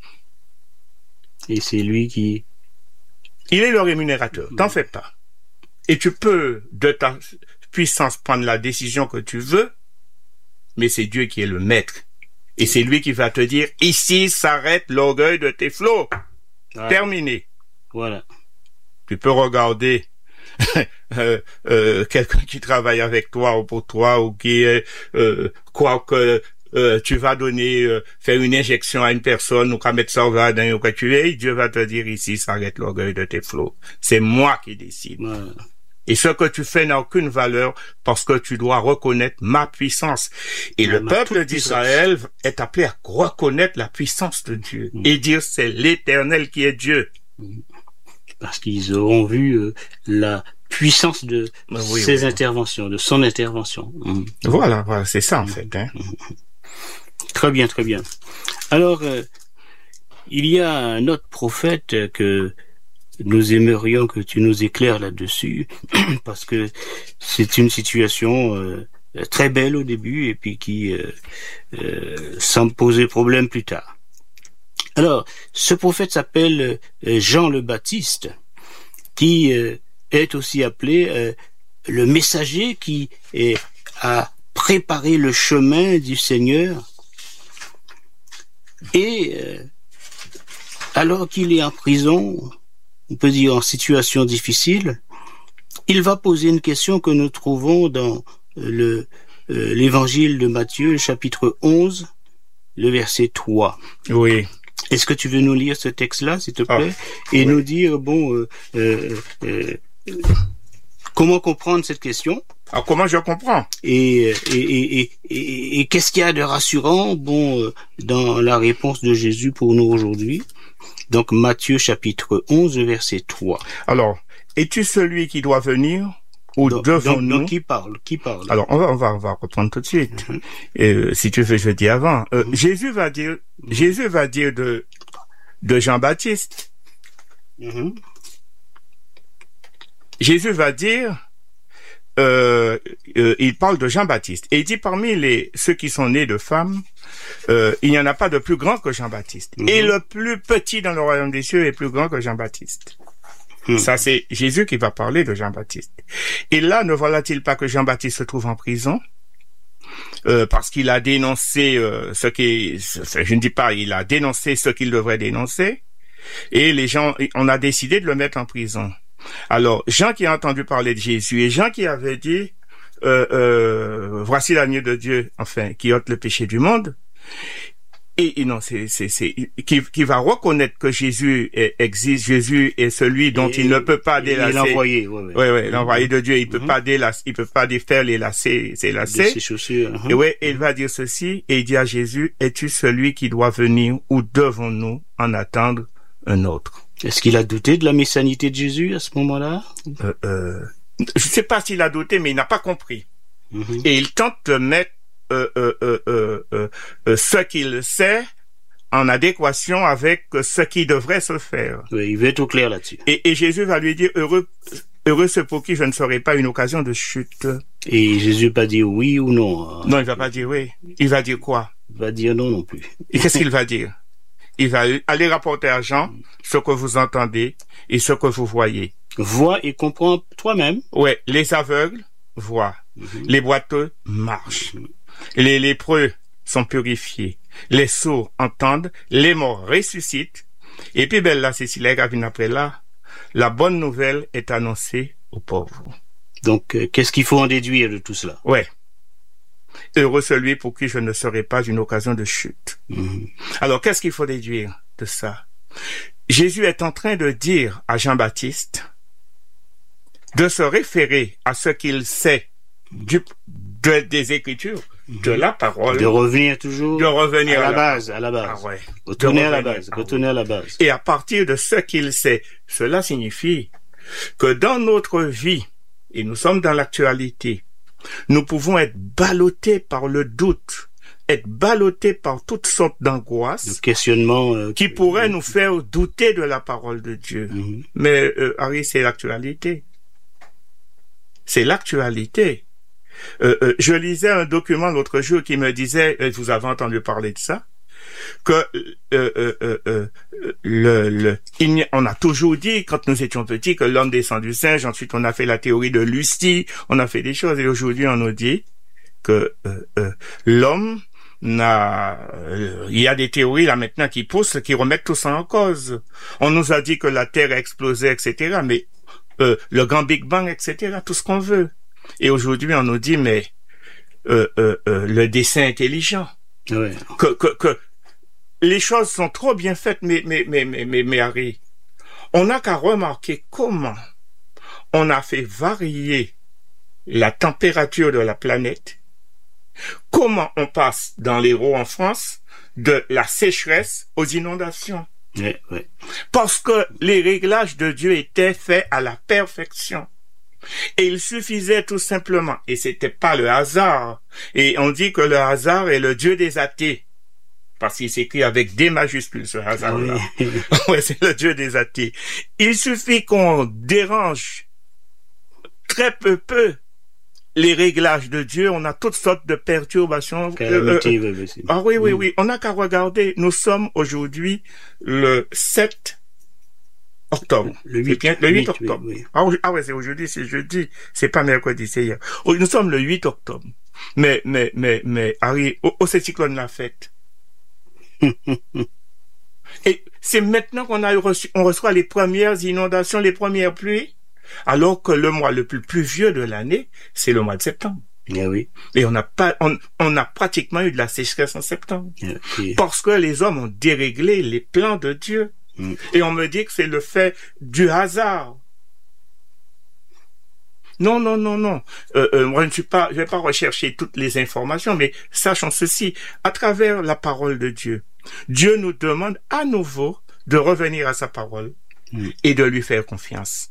Et c'est lui qui... Il est le rémunérateur. T'en fais pas. Et tu peux, de ta puissance, prendre la décision que tu veux, mais c'est Dieu qui est le maître. Et c'est lui qui va te dire, ici s'arrête l'orgueil de tes flots. Voilà. Terminé. Voilà. Tu peux regarder euh, euh, quelqu'un qui travaille avec toi ou pour toi ou qui est euh, quoi que euh, tu vas donner, euh, faire une injection à une personne ou qu'à mettre ça au jardin ou que tu es, Dieu va te dire, ici s'arrête l'orgueil de tes flots. C'est moi qui décide. Voilà. Et ce que tu fais n'a aucune valeur parce que tu dois reconnaître ma puissance. Et le peuple d'Israël est appelé à reconnaître la puissance de Dieu mmh. et dire c'est l'Éternel qui est Dieu. Parce qu'ils auront vu euh, la puissance de oui, ses oui. interventions, de son intervention. Mmh. Voilà, voilà, c'est ça en mmh. fait. Hein. Très bien, très bien. Alors, euh, il y a un autre prophète que nous aimerions que tu nous éclaires là-dessus, parce que c'est une situation euh, très belle au début et puis qui euh, euh, semble poser problème plus tard. Alors, ce prophète s'appelle euh, Jean le Baptiste, qui euh, est aussi appelé euh, le messager qui est, a préparé le chemin du Seigneur. Et euh, alors qu'il est en prison, on peut dire en situation difficile, il va poser une question que nous trouvons dans le euh, l'évangile de Matthieu, le chapitre onze, le verset trois. Oui. Est-ce que tu veux nous lire ce texte-là, s'il te plaît, ah, et oui. nous dire, bon, euh, euh, euh, comment comprendre cette question? Ah, comment je comprends? Et, et, et, et, et, et qu'est-ce qu'il y a de rassurant, bon, euh, dans la réponse de Jésus pour nous aujourd'hui? Donc, Matthieu chapitre onze, verset trois. Alors, es-tu celui qui doit venir ou donc, devons-nous... Donc, donc, qui parle? Qui parle? Alors, on va, on va, on va reprendre tout de suite. Mm-hmm. Et, euh, si tu veux, je dis avant. Euh, mm-hmm. Jésus va dire, mm-hmm. Jésus va dire de, de Jean-Baptiste. Mm-hmm. Jésus va dire, euh, euh, il parle de Jean-Baptiste. Et il dit, parmi les, ceux qui sont nés de femmes, Euh, il n'y en a pas de plus grand que Jean-Baptiste. Mmh. Et le plus petit dans le royaume des cieux est plus grand que Jean-Baptiste. Mmh. Ça, c'est Jésus qui va parler de Jean-Baptiste. Et là, ne voilà-t-il pas que Jean-Baptiste se trouve en prison euh, parce qu'il a dénoncé euh, ce qui, je ne dis pas, il a dénoncé ce qu'il devrait dénoncer. Et les gens, on a décidé de le mettre en prison. Alors, Jean qui a entendu parler de Jésus et Jean qui avait dit Euh, euh, voici l'agneau de Dieu, enfin, qui ôte le péché du monde. Et, et non, c'est, c'est, c'est, qui, qui va reconnaître que Jésus est, existe, Jésus est celui dont et, il ne peut pas délasser. L'envoyé, ouais, ouais. Ouais, ouais, l'envoyé de Dieu, il peut mm-hmm. pas délasser, il peut pas défaire les lacets, ses lacets. Ses chaussures. Uh-huh. Et ouais, il va dire ceci, et il dit à Jésus, es-tu celui qui doit venir ou devons-nous en attendre un autre? Est-ce qu'il a douté de la messianité de Jésus à ce moment-là? Euh, euh, Je ne sais pas s'il a douté, mais il n'a pas compris. Mm-hmm. Et il tente de mettre euh, euh, euh, euh, euh, euh, ce qu'il sait en adéquation avec ce qui devrait se faire. Oui, il veut être au clair là-dessus. Et, et Jésus va lui dire, heureux, heureux ceux pour qui je ne serai pas une occasion de chute. Et Jésus va dire oui ou non? Non, il va pas dire oui. Il va dire quoi? Il va dire non non plus. Et qu'est-ce qu'il va dire? Il va aller rapporter à Jean ce que vous entendez et ce que vous voyez. Vois et comprends toi-même. Ouais, les aveugles voient, mm-hmm. les boiteux marchent, mm-hmm. les lépreux sont purifiés, les sourds entendent, les morts ressuscitent. Et puis, ben là, c'est si les après là, la bonne nouvelle est annoncée aux pauvres. Donc, euh, qu'est-ce qu'il faut en déduire de tout cela? Ouais. Heureux celui pour qui je ne serai pas une occasion de chute. Mm-hmm. Alors, qu'est-ce qu'il faut déduire de ça? Jésus est en train de dire à Jean-Baptiste de se référer à ce qu'il sait du, de, des Écritures, mm-hmm. de la parole. De revenir toujours de revenir à, la à la base, à la base. Ah ouais. Retourner à la base, retourner à la base. Et à partir de ce qu'il sait, cela signifie que dans notre vie, et nous sommes dans l'actualité, nous pouvons être ballottés par le doute, être ballottés par toutes sortes d'angoisses, le questionnement euh, qui pourraient nous faire douter de la parole de Dieu. Mm-hmm. Mais euh, Harry, c'est l'actualité. C'est l'actualité. Euh, euh, je lisais un document l'autre jour qui me disait, euh, vous avez entendu parler de ça, que euh, euh, euh, euh, le, le, il on a toujours dit, quand nous étions petits, que l'homme descend du singe. Ensuite, on a fait la théorie de Lucie, on a fait des choses, et aujourd'hui, on nous dit que euh, euh, l'homme n'a... Euh, il y a des théories là maintenant qui poussent, qui remettent tout ça en cause. On nous a dit que la Terre a explosé, et cetera, mais euh, le grand Big Bang, et cetera, tout ce qu'on veut. Et aujourd'hui, on nous dit, mais euh, euh, euh, le dessin intelligent, ouais. que, que, que les choses sont trop bien faites, mais, mais, mais, mais, mais, mais Harry, on n'a qu'à remarquer comment on a fait varier la température de la planète, comment on passe dans l'Hérault en France de la sécheresse aux inondations. Ouais, ouais. Parce que les réglages de Dieu étaient faits à la perfection. Et il suffisait tout simplement, et c'était pas le hasard, et on dit que le hasard est le Dieu des athées, parce qu'il s'écrit avec des majuscules, ce hasard-là. Oui. Ouais, c'est le Dieu des athées. Il suffit qu'on dérange très peu peu les réglages de Dieu, on a toutes sortes de perturbations. Euh, euh, ah oui, oui, oui, on n'a qu'à regarder. Nous sommes aujourd'hui le sept octobre. Le huit, bien, le huit octobre. Oui, oui. Ah, ah ouais, c'est aujourd'hui, c'est jeudi. C'est pas mercredi, c'est hier. Nous sommes le huit octobre. Mais, mais, mais, mais, Harry, oh, oh, ce cyclone l'a fête. Et c'est maintenant qu'on a reçu, on reçoit les premières inondations, les premières pluies, alors que le mois le plus pluvieux de l'année, c'est le mois de septembre. Yeah, oui. Et on n'a pas, on, on a pratiquement eu de la sécheresse en septembre. Yeah, okay. Parce que les hommes ont déréglé les plans de Dieu. Mm. Et on me dit que c'est le fait du hasard. Non, non, non, non. Euh, euh, moi, je ne suis pas, je vais pas rechercher toutes les informations, mais sachons ceci, à travers la parole de Dieu, Dieu nous demande à nouveau de revenir à sa parole mm. et de lui faire confiance.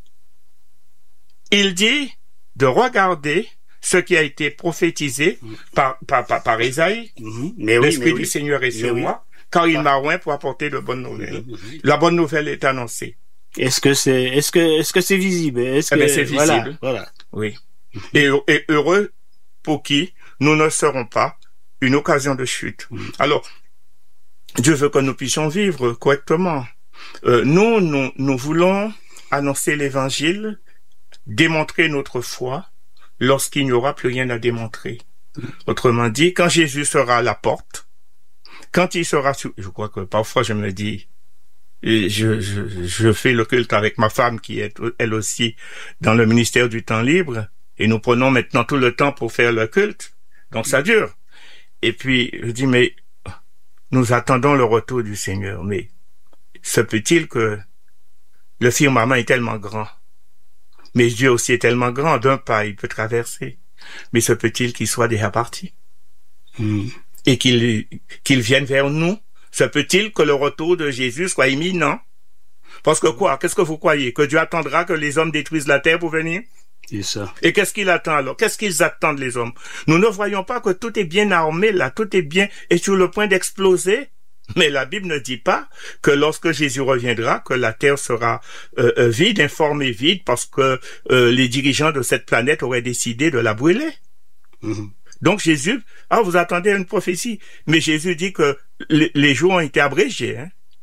Il dit de regarder ce qui a été prophétisé mm. par, par, par, par Isaïe. Mm-hmm. Mais oui, L'Esprit mais du oui. Seigneur est sur mais moi, oui. car il ah. m'a oint pour apporter de bonnes nouvelles. Mm-hmm. La bonne nouvelle est annoncée. Est-ce que c'est, est-ce que, est-ce que c'est visible? Est-ce eh que bien, c'est visible. Voilà, voilà. Oui. Et, et heureux pour qui nous ne serons pas une occasion de chute. Mm. Alors, Dieu veut que nous puissions vivre correctement. Euh, nous, nous, nous voulons annoncer l'évangile, démontrer notre foi lorsqu'il n'y aura plus rien à démontrer. Mm. Autrement dit, quand Jésus sera à la porte, quand il sera sur... Je crois que parfois je me dis, et je, je, je fais le culte avec ma femme qui est elle aussi dans le ministère du temps libre, et nous prenons maintenant tout le temps pour faire le culte, donc ça dure. Et puis je dis, mais nous attendons le retour du Seigneur, mais se peut-il que le firmament est tellement grand, mais Dieu aussi est tellement grand, d'un pas il peut traverser, mais se peut-il qu'il soit déjà parti mm. et qu'il qu'il vienne vers nous? Se peut-il que le retour de Jésus soit imminent? Parce que quoi? Qu'est-ce que vous croyez? Que Dieu attendra que les hommes détruisent la terre pour venir? C'est ça. Et qu'est-ce qu'il attend alors? Qu'est-ce qu'ils attendent les hommes? Nous ne voyons pas que tout est bien armé là, tout est bien, est sur le point d'exploser. Mais la Bible ne dit pas que lorsque Jésus reviendra, que la terre sera euh, euh, vide, informe et vide, parce que euh, les dirigeants de cette planète auraient décidé de la brûler. Mm-hmm. Donc Jésus, ah vous attendez une prophétie, mais Jésus dit que les, les jours ont été abrégés. Hein?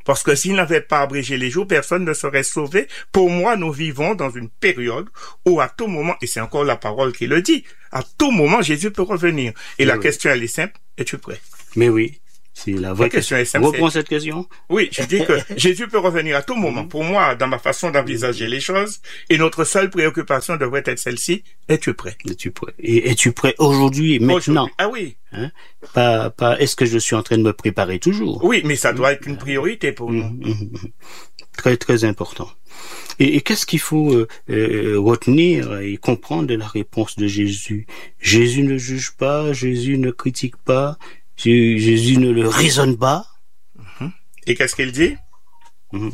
Parce que s'il n'avait pas abrégé les jours, personne ne serait sauvé. Pour moi, nous vivons dans une période où à tout moment, et c'est encore la parole qui le dit, à tout moment, Jésus peut revenir. Et oui, la oui. question, elle est simple. Es-tu prêt? Mais oui. C'est la vraie la question. question. Est simple. Reprends cette question. Oui, je dis que Jésus peut revenir à tout moment. Pour moi, dans ma façon d'envisager les choses, et notre seule préoccupation devrait être celle-ci. Es-tu prêt? Es-tu prêt? Et es-tu prêt aujourd'hui, maintenant? Aujourd'hui. Ah oui. Hein? Pas, pas, est-ce que je suis en train de me préparer toujours? Oui, mais ça doit être une priorité pour nous. Mmh, mmh, mmh. Très, très important. Et, et qu'est-ce qu'il faut euh, euh, retenir et comprendre de la réponse de Jésus? Jésus ne juge pas, Jésus ne critique pas, Jésus ne le raisonne pas. Et qu'est-ce qu'il dit? Mmh.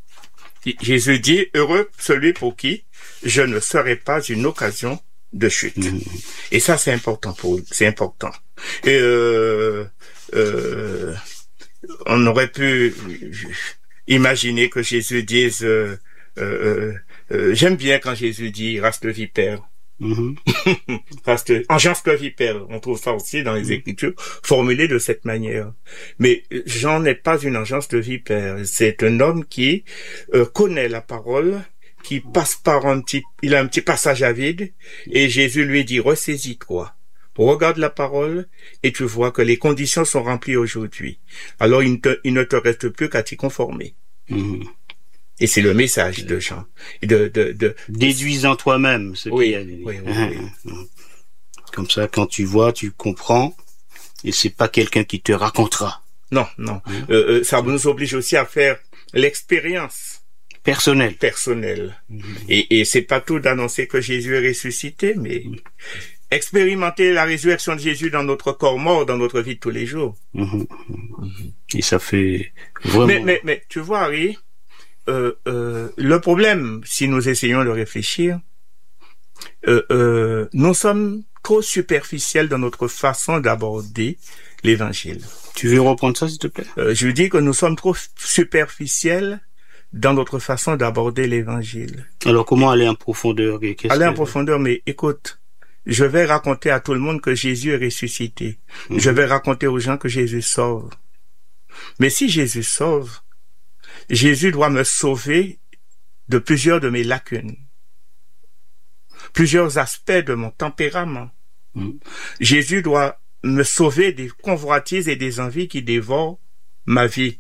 Jésus dit, heureux celui pour qui je ne serai pas une occasion de chute. Mmh. Et ça, c'est important pour c'est important. Et euh, euh, on aurait pu imaginer que Jésus dise, euh, euh, euh, j'aime bien quand Jésus dit, race de vipère. Mmh. Race de, engeance de vipère. On trouve ça aussi dans les mmh. Écritures, formulé de cette manière. Mais Jean n'est pas une engeance de vipère. C'est un homme qui euh, connaît la parole, qui passe par un petit, il a un petit passage à vide, et Jésus lui dit, ressaisis-toi. Regarde la parole, et tu vois que les conditions sont remplies aujourd'hui. Alors il ne te, il ne te reste plus qu'à t'y conformer. Mmh. Et c'est le message de Jean. De, de, de, Déduisant toi-même ce oui, qu'il y a dit. Oui, oui, oui. Comme ça, quand tu vois, tu comprends, et c'est pas quelqu'un qui te racontera. Non, non. Mmh. Euh, euh, ça nous oblige aussi à faire l'expérience personnelle. Personnelle. Mmh. Et, et c'est pas tout d'annoncer que Jésus est ressuscité, mais mmh. expérimenter la résurrection de Jésus dans notre corps mort, dans notre vie de tous les jours. Mmh. Et ça fait vraiment... Mais, mais, mais tu vois, Harry, Euh, euh, le problème, si nous essayons de réfléchir, euh, euh, nous sommes trop superficiels dans notre façon d'aborder l'évangile. Tu veux reprendre ça, s'il te plaît? Euh, je dis que nous sommes trop superficiels dans notre façon d'aborder l'évangile. Alors, comment aller en profondeur? Aller en profondeur, mais écoute, je vais raconter à tout le monde que Jésus est ressuscité. Mm-hmm. Je vais raconter aux gens que Jésus sauve. Mais si Jésus sauve, Jésus doit me sauver de plusieurs de mes lacunes, plusieurs aspects de mon tempérament. Mmh. Jésus doit me sauver des convoitises et des envies qui dévorent ma vie.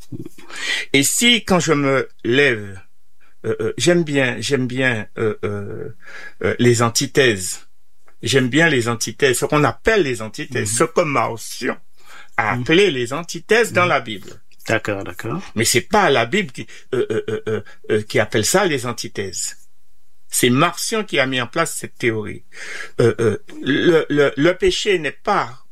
Et si, quand je me lève, euh, euh, j'aime bien, j'aime bien euh, euh, euh, les antithèses. J'aime bien les antithèses, ce qu'on appelle les antithèses, mmh. ce que Marcion a appelé mmh. les antithèses mmh. dans la Bible. D'accord, d'accord. Mais c'est pas la Bible qui, euh, euh, euh, euh, qui appelle ça les antithèses. C'est Marcion qui a mis en place cette théorie. Euh, euh, le, le, le péché n'est pas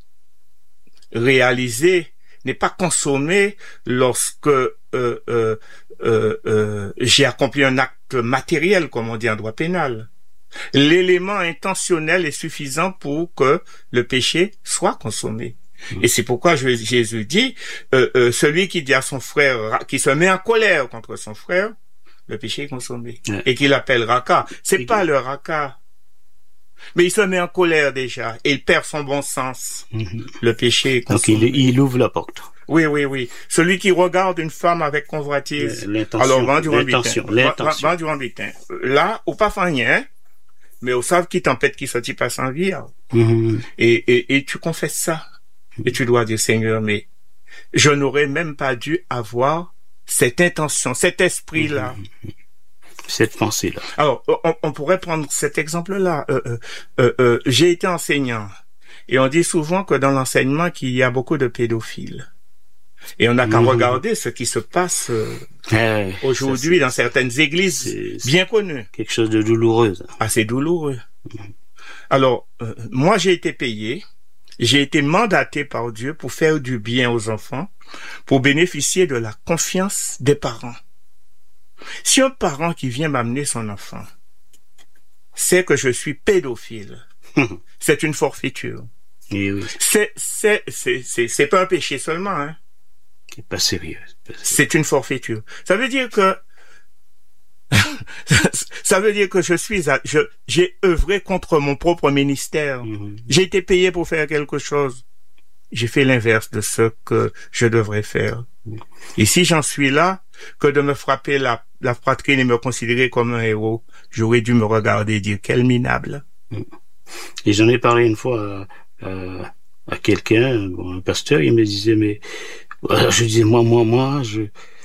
réalisé, n'est pas consommé lorsque euh, euh, euh, euh, j'ai accompli un acte matériel, comme on dit en droit pénal. L'élément intentionnel est suffisant pour que le péché soit consommé. Et c'est pourquoi je, Jésus dit, euh, euh, celui qui dit à son frère, qui se met en colère contre son frère, le péché est consommé. Ouais. Et qu'il appelle raka. C'est et pas le raka. Mais il se met en colère déjà. Et il perd son bon sens. Mm-hmm. Le péché est consommé. Donc il, il ouvre la porte. Oui, oui, oui. Celui qui regarde une femme avec convoitise. Alors, vend du l'intention, l'intention. Vend du rambitin. Là, ou pas rien, mais au savent qui tempête qui sortit pas sans vie. Mm-hmm. Et, et, et tu confesses ça. Et tu dois dire, Seigneur, mais je n'aurais même pas dû avoir cette intention, cet esprit-là. Cette pensée-là. Alors, on, on pourrait prendre cet exemple-là. Euh, euh, euh, euh, j'ai été enseignant. Et on dit souvent que dans l'enseignement, qu'il y a beaucoup de pédophiles. Et on n'a qu'à mmh. regarder ce qui se passe euh, hey, aujourd'hui ça, dans certaines églises c'est, bien connues. Quelque chose de douloureux. Assez douloureux. Mmh. Alors, euh, moi, j'ai été payé. J'ai été mandaté par Dieu pour faire du bien aux enfants, pour bénéficier de la confiance des parents. Si un parent qui vient m'amener son enfant sait que je suis pédophile, c'est une forfaiture. Et oui. C'est, c'est, c'est, c'est, c'est pas un péché seulement, hein. C'est pas sérieux. C'est, pas sérieux. C'est une forfaiture. Ça veut dire que ça veut dire que je suis à, je, j'ai œuvré contre mon propre ministère. Mm-hmm. J'ai été payé pour faire quelque chose. j'ai fait l'inverse de ce que je devrais faire. Et si j'en suis là, que de me frapper la, la poitrine et me considérer comme un héros, j'aurais dû me regarder et dire quel minable. Et j'en ai parlé une fois à, à, à quelqu'un, bon, un pasteur, il me disait, mais je disais, moi, moi, moi, je,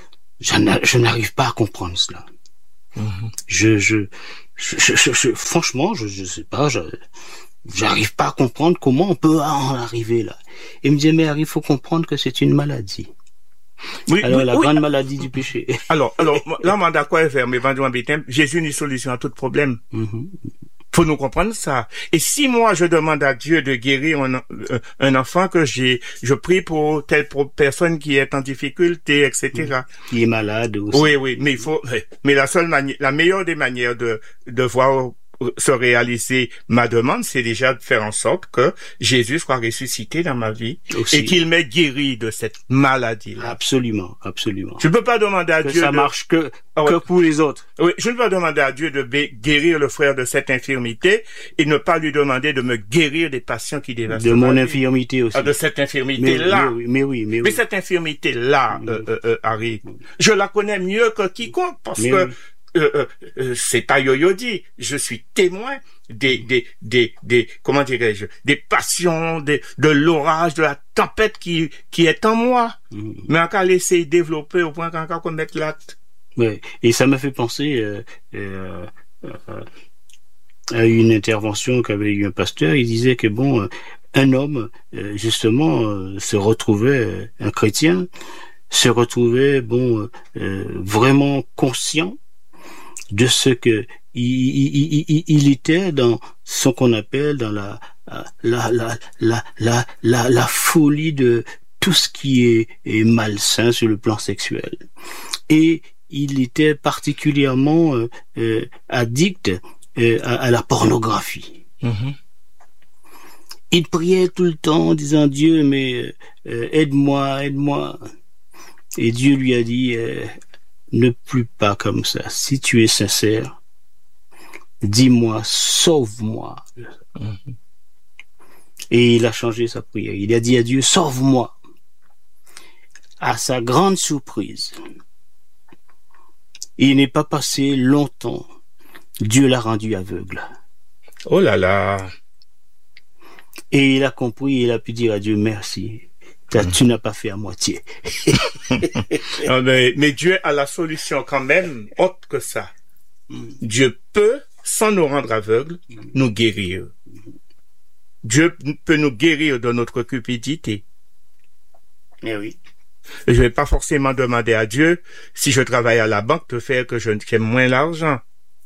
je n'arrive pas à comprendre cela. Mm-hmm. Je, je, je, je, je, franchement, je, je sais pas, je, j'arrive pas à comprendre comment on peut en arriver là. Il me disait, mais il faut comprendre que c'est une maladie. Oui, alors, oui, la oui. grande maladie du péché. Alors, alors, là, moi, d'accord, faire mes vendus en baptême, Jésus une solution à tout problème. Mm-hmm. Faut nous comprendre ça. Et si moi, je demande à Dieu de guérir un, un enfant que j'ai, je prie pour telle personne qui est en difficulté, et cetera. Qui est malade aussi. Oui, oui, mais il faut, mais la seule manière, la meilleure des manières de, de voir se réaliser ma demande, c'est déjà de faire en sorte que Jésus soit ressuscité dans ma vie aussi. Et qu'il m'ait guéri de cette maladie-là. Absolument, absolument. Je ne peux pas demander à que Dieu ça de... marche que, ah ouais. que pour les autres. Oui, je ne peux pas demander à Dieu de guérir le frère de cette infirmité et ne pas lui demander de me guérir des patients qui dévastent. De mon infirmité aussi. Ah, de cette infirmité-là. Mais, mais, oui, mais oui, mais oui. Mais cette infirmité-là, euh, euh, euh, Harry, je la connais mieux que quiconque parce mais que oui. Euh, euh, c'est pas yo-yo dit. Je suis témoin des, des, des, des, comment dirais-je, des passions, des, de l'orage, de la tempête qui, qui est en moi. Mm. Mais encore laisser développer au point qu'encore qu'on mette l'acte. Ouais. Et ça m'a fait penser, euh, euh, euh, à une intervention qu'avait eu un pasteur. Il disait que bon, euh, un homme, euh, justement, euh, se retrouvait, euh, un chrétien, se retrouvait, bon, euh, vraiment conscient de ce que il, il, il, il était dans ce qu'on appelle dans la la la la la la, la folie de tout ce qui est, est malsain sur le plan sexuel. Et il était particulièrement euh, euh, addict euh, à, à la pornographie. Mm-hmm. Il priait tout le temps en disant Dieu, mais euh, aide-moi, aide-moi. Et Dieu lui a dit euh, ne plus pas comme ça. Si tu es sincère, dis-moi, sauve-moi. Mm-hmm. Et il a changé sa prière. Il a dit à Dieu, sauve-moi. À sa grande surprise, il n'est pas passé longtemps. Dieu l'a rendu aveugle. Oh là là. Et il a compris, il a pu dire à Dieu, merci. Mmh. Tu n'as pas fait à moitié. non, mais, mais Dieu a la solution quand même autre que ça. Mmh. Dieu peut, sans nous rendre aveugles, mmh. nous guérir. Dieu peut nous guérir de notre cupidité. Eh oui. Je ne vais pas forcément demander à Dieu, si je travaille à la banque, de faire que je j'aime moins l'argent.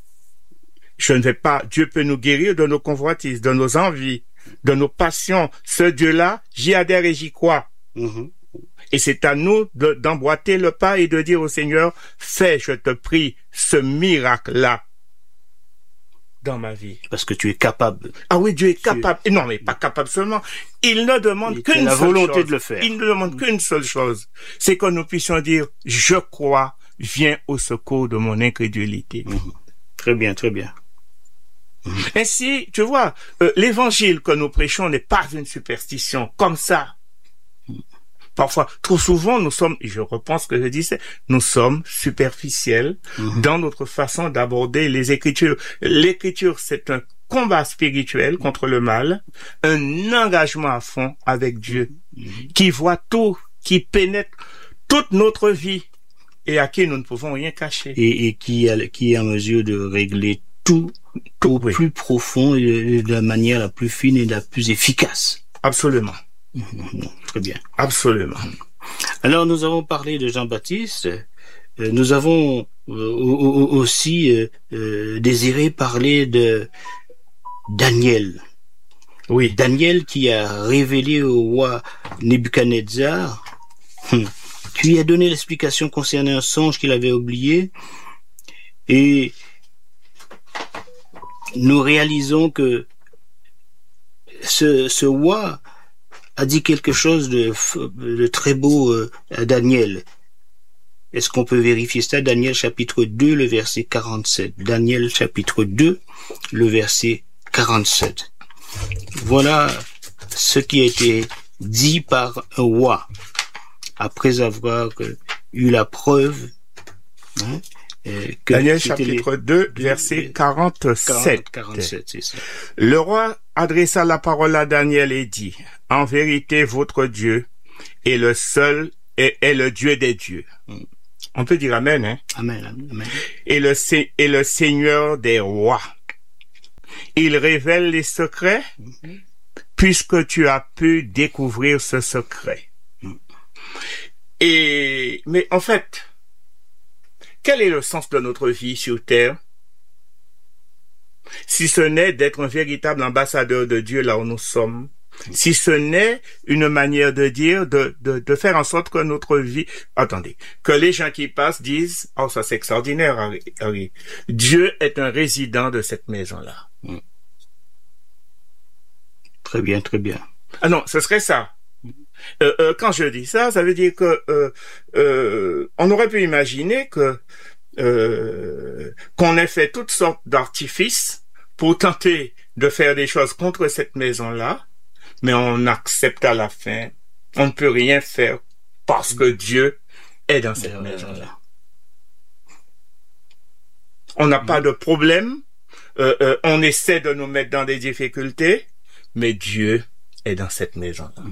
Je ne vais pas, Dieu peut nous guérir de nos convoitises, de nos envies, de nos passions. Ce Dieu-là, j'y adhère et j'y crois. Mm-hmm. Et c'est à nous de, d'emboîter le pas et de dire au Seigneur, fais, je te prie, ce miracle-là dans ma vie. Parce que tu es capable. Ah oui, Dieu est capable. Et non, mais pas capable seulement. Il ne demande qu'une la seule volonté chose. de le faire. Il ne demande qu'une seule chose. C'est que nous puissions dire, je crois, viens au secours de mon incrédulité. Mmh. Très bien, très bien. Mmh. Ainsi, tu vois, euh, l'évangile que nous prêchons n'est pas une superstition comme ça. Mmh. Parfois, trop souvent, nous sommes, et je reprends ce que je disais, nous sommes superficiels mmh. dans notre façon d'aborder les Écritures. L'Écriture, c'est un combat spirituel contre le mal, un engagement à fond avec Dieu, mmh. qui voit tout, qui pénètre toute notre vie et à qui nous ne pouvons rien cacher. Et, et qui, a, qui est en mesure de régler tout, tout au oui. plus profond et de la manière la plus fine et la plus efficace. Absolument. Mmh, très bien. Absolument. Alors, nous avons parlé de Jean-Baptiste. Euh, nous avons euh, aussi euh, euh, désiré parler de Daniel. Oui. Daniel qui a révélé au roi Nebuchadnezzar, hum, qui a donné l'explication concernant un songe qu'il avait oublié. Et nous réalisons que ce, ce roi a dit quelque chose de, de très beau euh, à Daniel. Est-ce qu'on peut vérifier ça? Daniel chapitre deux, le verset quarante-sept. Daniel chapitre deux, le verset quarante-sept. Voilà ce qui a été dit par un roi, après avoir euh, eu la preuve, hein, euh, que Daniel c'était chapitre les- deux, verset quarante-sept. quarante, quarante-sept, c'est ça. Le roi adressa la parole à Daniel et dit, « En vérité, votre Dieu est le seul, est, est le Dieu des dieux. Mm. » On peut dire Amen, hein? Amen, amen, amen. Et le, se- et le Seigneur des rois. Il révèle les secrets, Mhm. puisque tu as pu découvrir ce secret. Mm. Et, mais en fait, quel est le sens de notre vie sur terre? Si ce n'est d'être un véritable ambassadeur de Dieu là où nous sommes, si ce n'est une manière de dire, de, de, de faire en sorte que notre vie, attendez, que les gens qui passent disent, oh ça c'est extraordinaire, Harry, Harry. Dieu est un résident de cette maison-là. Très bien, très bien. Ah non, ce serait ça. Euh, euh, quand je dis ça, ça veut dire que euh, euh, on aurait pu imaginer que euh, qu'on ait fait toutes sortes d'artifices pour tenter de faire des choses contre cette maison-là, mais on accepte à la fin. On ne peut rien faire parce que Dieu est dans cette Euh, maison-là. On n'a pas de problème. Euh, euh, on essaie de nous mettre dans des difficultés, mais Dieu est dans cette maison-là.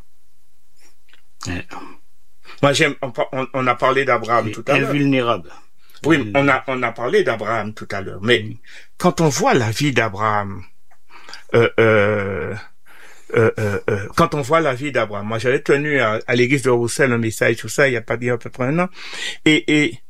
Ouais. Moi, j'aime. On, on- on a parlé d'Abraham tout à l'heure. Invulnérable. Oui, on a on a parlé d'Abraham tout à l'heure. Mais Mm. quand on voit la vie d'Abraham, euh, euh, euh, euh, euh, quand on voit la vie d'Abraham, moi j'avais tenu à, à l'église de Roussel un message tout ça, il y a pas dit à peu près un an, et et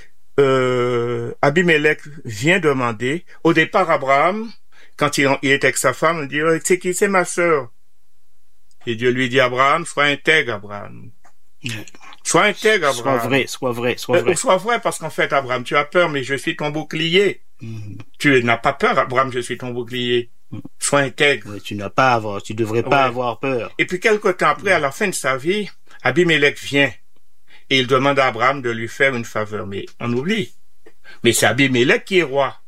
euh, Abimelech vient demander. Au départ, Abraham, quand il, il était avec sa femme, il dit oh, c'est qui, c'est ma sœur. Et Dieu lui dit Abraham, sois intègre, Abraham. Ouais. Sois intègre, Sois Abraham. vrai, sois vrai, sois Euh, vrai. sois vrai, parce qu'en fait, Abraham, tu as peur, mais je suis ton bouclier. Mhm. Tu n'as pas peur, Abraham, je suis ton bouclier. Sois intègre. Ouais, tu n'as pas à avoir, tu devrais pas Ouais. avoir peur. Et puis, quelque temps après, à la fin de sa vie, Abimelech vient et il demande à Abraham de lui faire une faveur. Mais on oublie. Mais c'est Abimelech qui est roi.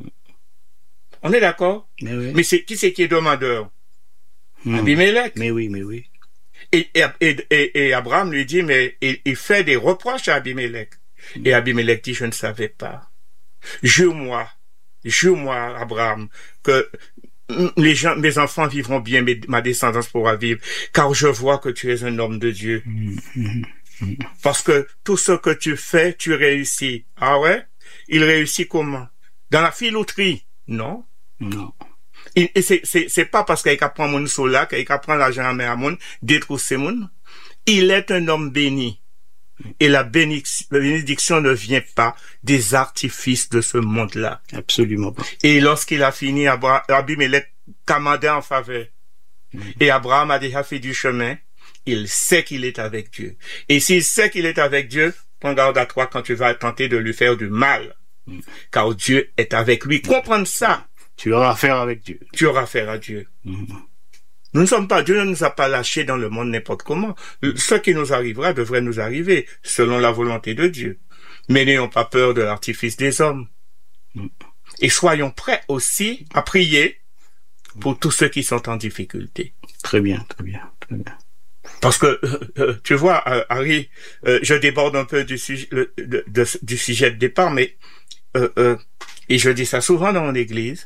On est d'accord? Mais oui. Mais c'est qui c'est qui est demandeur? Mhm. Abimelech. Mais oui, mais oui. Et, et, et, et, et Abraham lui dit, mais il, il fait des reproches à Abimelech. Et Abimelech dit, je ne savais pas. Jure-moi, jure-moi, Abraham, que les gens, mes enfants vivront bien, mes- ma descendance pourra vivre, car je vois que tu es un homme de Dieu. Mhm. Parce que tout ce que tu fais, tu réussis. Ah ouais? Il réussit comment? Dans la filouterie? Non. Non. Et, et c'est, c'est, c'est pas parce qu'il apprend mon sola, qu'il apprend l'argent à main à mon, détrousser mon. Il est un homme béni. Et la bénédiction, la bénédiction ne vient pas des artifices de ce monde-là. Absolument pas. Et lorsqu'il a fini, Abra- Abimelech commandait en faveur. Et Abraham a déjà fait du chemin. Il sait qu'il est avec Dieu. Et s'il sait qu'il est avec Dieu, prends garde à toi quand tu vas tenter de lui faire du mal. Car Dieu est avec lui. Comprendre ça, Tu auras affaire avec Dieu. tu auras affaire à Dieu. Mhm. Nous ne sommes pas, Dieu ne nous a pas lâchés dans le monde n'importe comment. Ce qui nous arrivera devrait nous arriver selon la volonté de Dieu. Mais n'ayons pas peur de l'artifice des hommes. Et soyons prêts aussi à prier pour tous ceux qui sont en difficulté. Très bien, très bien, très bien. Parce que, euh, euh, tu vois, euh, Harry, euh, je déborde un peu du sujet, le- de- de- du sujet de départ, mais euh, euh, et je dis ça souvent dans mon église,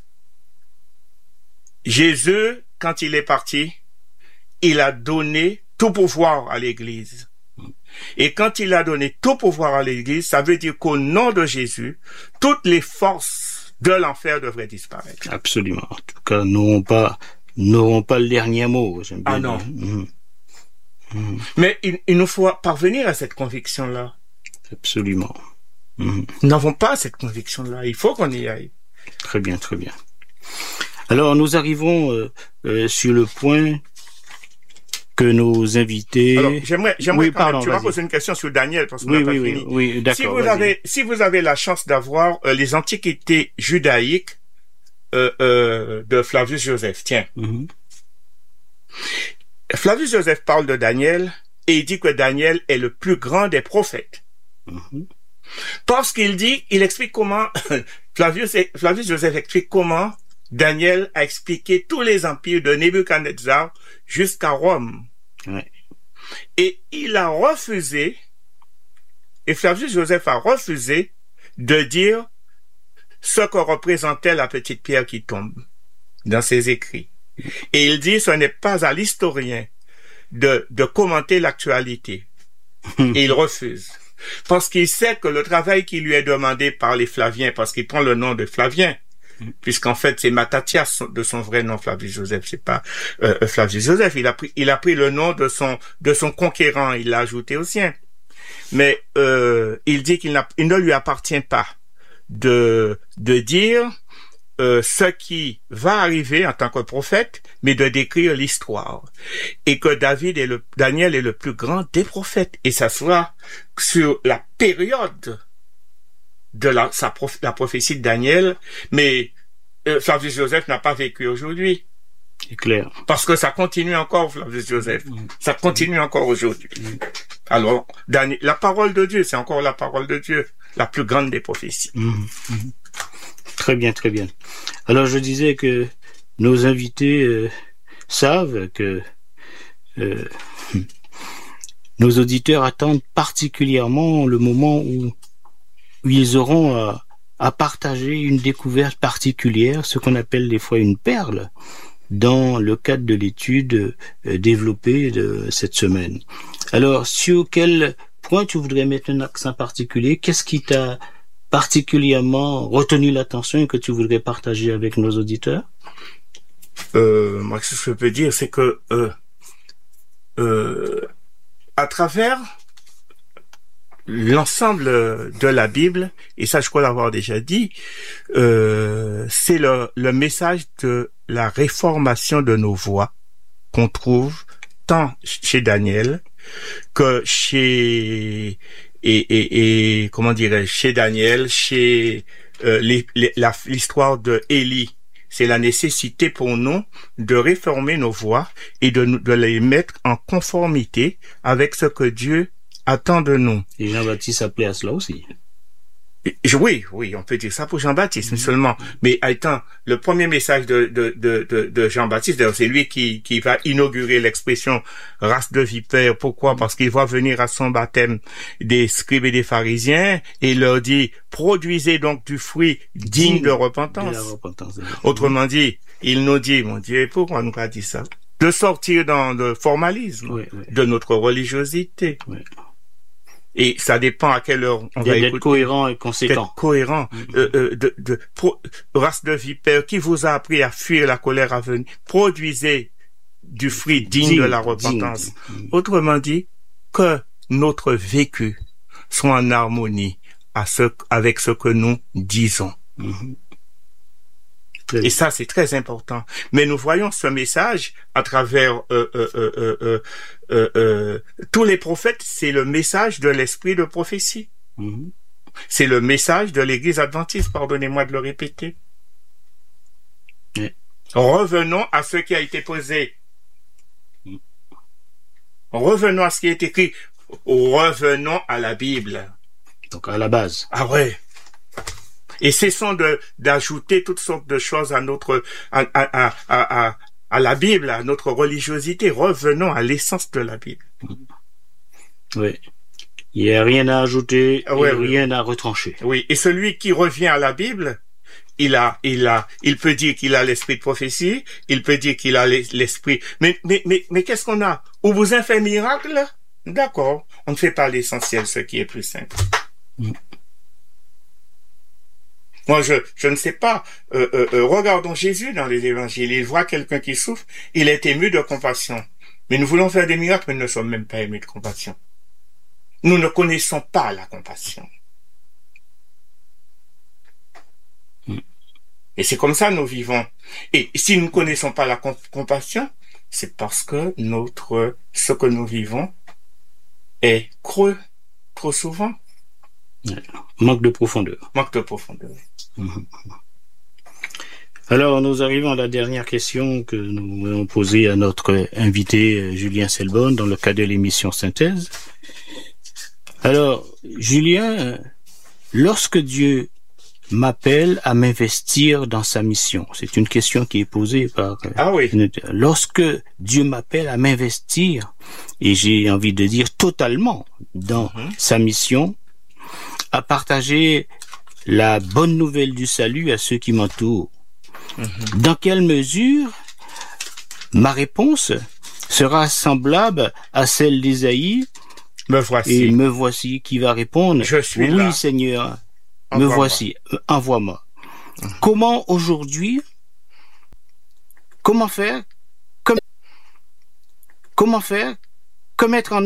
Jésus, quand il est parti, il a donné tout pouvoir à l'église. Et quand il a donné tout pouvoir à l'église, ça veut dire qu'au nom de Jésus, toutes les forces de l'enfer devraient disparaître. Absolument. En tout cas, n'auront pas, n'auront pas le dernier mot. J'aime bien Ah non. dire. Mhm. Mhm. Mais il, il nous faut parvenir à cette conviction-là. Absolument. Mhm. Nous n'avons pas cette conviction-là. Il faut qu'on y aille. Très bien, très bien. Alors, nous arrivons euh, euh, sur le point que nos invités... Alors, j'aimerais, j'aimerais Oui, quand pardon, même, tu m'as vas-y. posé une question sur Daniel parce qu'on Oui, n'a pas oui, oui, fini. oui, d'accord. Si vous vas-y. avez, si vous avez la chance d'avoir euh, les antiquités judaïques euh, euh, de Flavius Joseph, tiens, Mhm. Flavius Joseph parle de Daniel et il dit que Daniel est le plus grand des prophètes. Mhm. Parce qu'il dit, il explique comment, Flavius, Flavius Joseph explique comment Daniel a expliqué tous les empires de Nebuchadnezzar jusqu'à Rome. Ouais. Et il a refusé, et Flavius Joseph a refusé de dire ce que représentait la petite pierre qui tombe dans ses écrits. Et il dit, ce n'est pas à l'historien de, de commenter l'actualité. Et il refuse. Parce qu'il sait que le travail qui lui est demandé par les Flaviens, parce qu'il prend le nom de Flavien, puisqu'en fait c'est Mattathias de son vrai nom, Flavius Joseph, c'est pas euh, Flavius Joseph. Il a pris, il a pris le nom de son de son conquérant, il l'a ajouté au sien. Mais euh, il dit qu'il n'a, il ne lui appartient pas de de dire euh, ce qui va arriver en tant que prophète, mais de décrire l'histoire. Et que David est le Daniel est le plus grand des prophètes, et ça sera sur la période de la, sa prof, la prophétie de Daniel, mais euh, Flavius Joseph n'a pas vécu aujourd'hui. C'est clair. Parce que ça continue encore, Flavius Joseph. Mmh. Ça continue encore aujourd'hui. Mmh. Alors, Daniel, la parole de Dieu, c'est encore la parole de Dieu, la plus grande des prophéties. Mmh. Mmh. Très bien, très bien. Alors, je disais que nos invités euh, savent que euh, nos auditeurs attendent particulièrement le moment où où ils auront à, à partager une découverte particulière, ce qu'on appelle des fois une perle, dans le cadre de l'étude euh, développée de cette semaine. Alors, sur quel point tu voudrais mettre un accent particulier? Qu'est-ce qui t'a particulièrement retenu l'attention et que tu voudrais partager avec nos auditeurs? Euh, moi, ce que je peux dire, c'est que euh, euh, à travers l'ensemble de la Bible, et ça je crois l'avoir déjà dit, euh, c'est le, le message de la réformation de nos voies qu'on trouve tant chez Daniel que chez et, et, et comment dirais-je, chez Daniel, chez euh, les, les, la, l'histoire de Élie. C'est la nécessité pour nous de réformer nos voies et de, de les mettre en conformité avec ce que Dieu attend de nous. Et Jean-Baptiste appelait à cela aussi. Oui, oui, on peut dire ça pour Jean-Baptiste, mais seulement. Mais étant le premier message de, de, de, de, de Jean-Baptiste, d'ailleurs, c'est lui qui, qui va inaugurer l'expression race de vipères. Pourquoi? Parce qu'il va venir à son baptême des scribes et des pharisiens et il leur dit, produisez donc du fruit digne, digne de repentance. De la repentance. Autrement dit, il nous dit, mon Dieu, pourquoi on nous a dit ça? De sortir dans le formalisme, oui, oui. de notre religiosité. Oui. Et ça dépend à quelle heure on va écouter. D'être cohérent et conséquent. D'être cohérent. Mm-hmm. Euh, euh, de, de, pro, race de vipère, qui vous a appris à fuir la colère à venir? Produisez du fruit digne, digne de la repentance. Digne. Autrement dit, que notre vécu soit en harmonie à ce, avec ce que nous disons. Mm-hmm. Et ça, c'est très important. Mais nous voyons ce message à travers euh, euh, euh, euh, euh, euh, tous les prophètes. C'est le message de l'esprit de prophétie. Mm-hmm. C'est le message de l'Église adventiste, pardonnez-moi de le répéter. Mm. Revenons à ce qui a été posé. Mm. Revenons à ce qui est écrit. Revenons à la Bible. Donc à la base. Ah ouais. Et cessons de d'ajouter toutes sortes de choses à notre à, à, à, à, à la Bible, à notre religiosité. Revenons à l'essence de la Bible. Oui. Il n'y a rien à ajouter, ouais, et oui, rien oui. à retrancher. Oui. Et celui qui revient à la Bible, il a, il a, il peut dire qu'il a l'esprit de prophétie, il peut dire qu'il a l'esprit. Mais, mais, mais, mais qu'est-ce qu'on a? Ou vous avez fait miracle? D'accord. On ne fait pas l'essentiel, ce qui est plus simple. Mm. Moi, je, je ne sais pas. Euh, euh, euh, regardons Jésus dans les évangiles. Il voit quelqu'un qui souffre. Il est ému de compassion. Mais nous voulons faire des miracles, mais nous ne sommes même pas émus de compassion. Nous ne connaissons pas la compassion. Mm. Et c'est comme ça que nous vivons. Et si nous ne connaissons pas la comp- compassion, c'est parce que notre, ce que nous vivons est creux, trop souvent. Manque de profondeur. Manque de profondeur. Mmh. Alors, nous arrivons à la dernière question que nous avons posée à notre invité Julien Selbonne dans le cadre de l'émission Synthèse. Alors, Julien, lorsque Dieu m'appelle à m'investir dans sa mission? C'est une question qui est posée par... Ah oui. Lorsque Dieu m'appelle à m'investir, et j'ai envie de dire totalement dans mm-hmm. sa mission, à partager la bonne nouvelle du salut à ceux qui m'entourent. Mm-hmm. Dans quelle mesure ma réponse sera semblable à celle d'Ésaïe? Me voici. Et me voici qui va répondre. Je suis oui, là. Seigneur, envoie-moi. me voici, envoie-moi. Mm-hmm. Comment aujourd'hui, comment faire, comme, comment faire, comment mettre en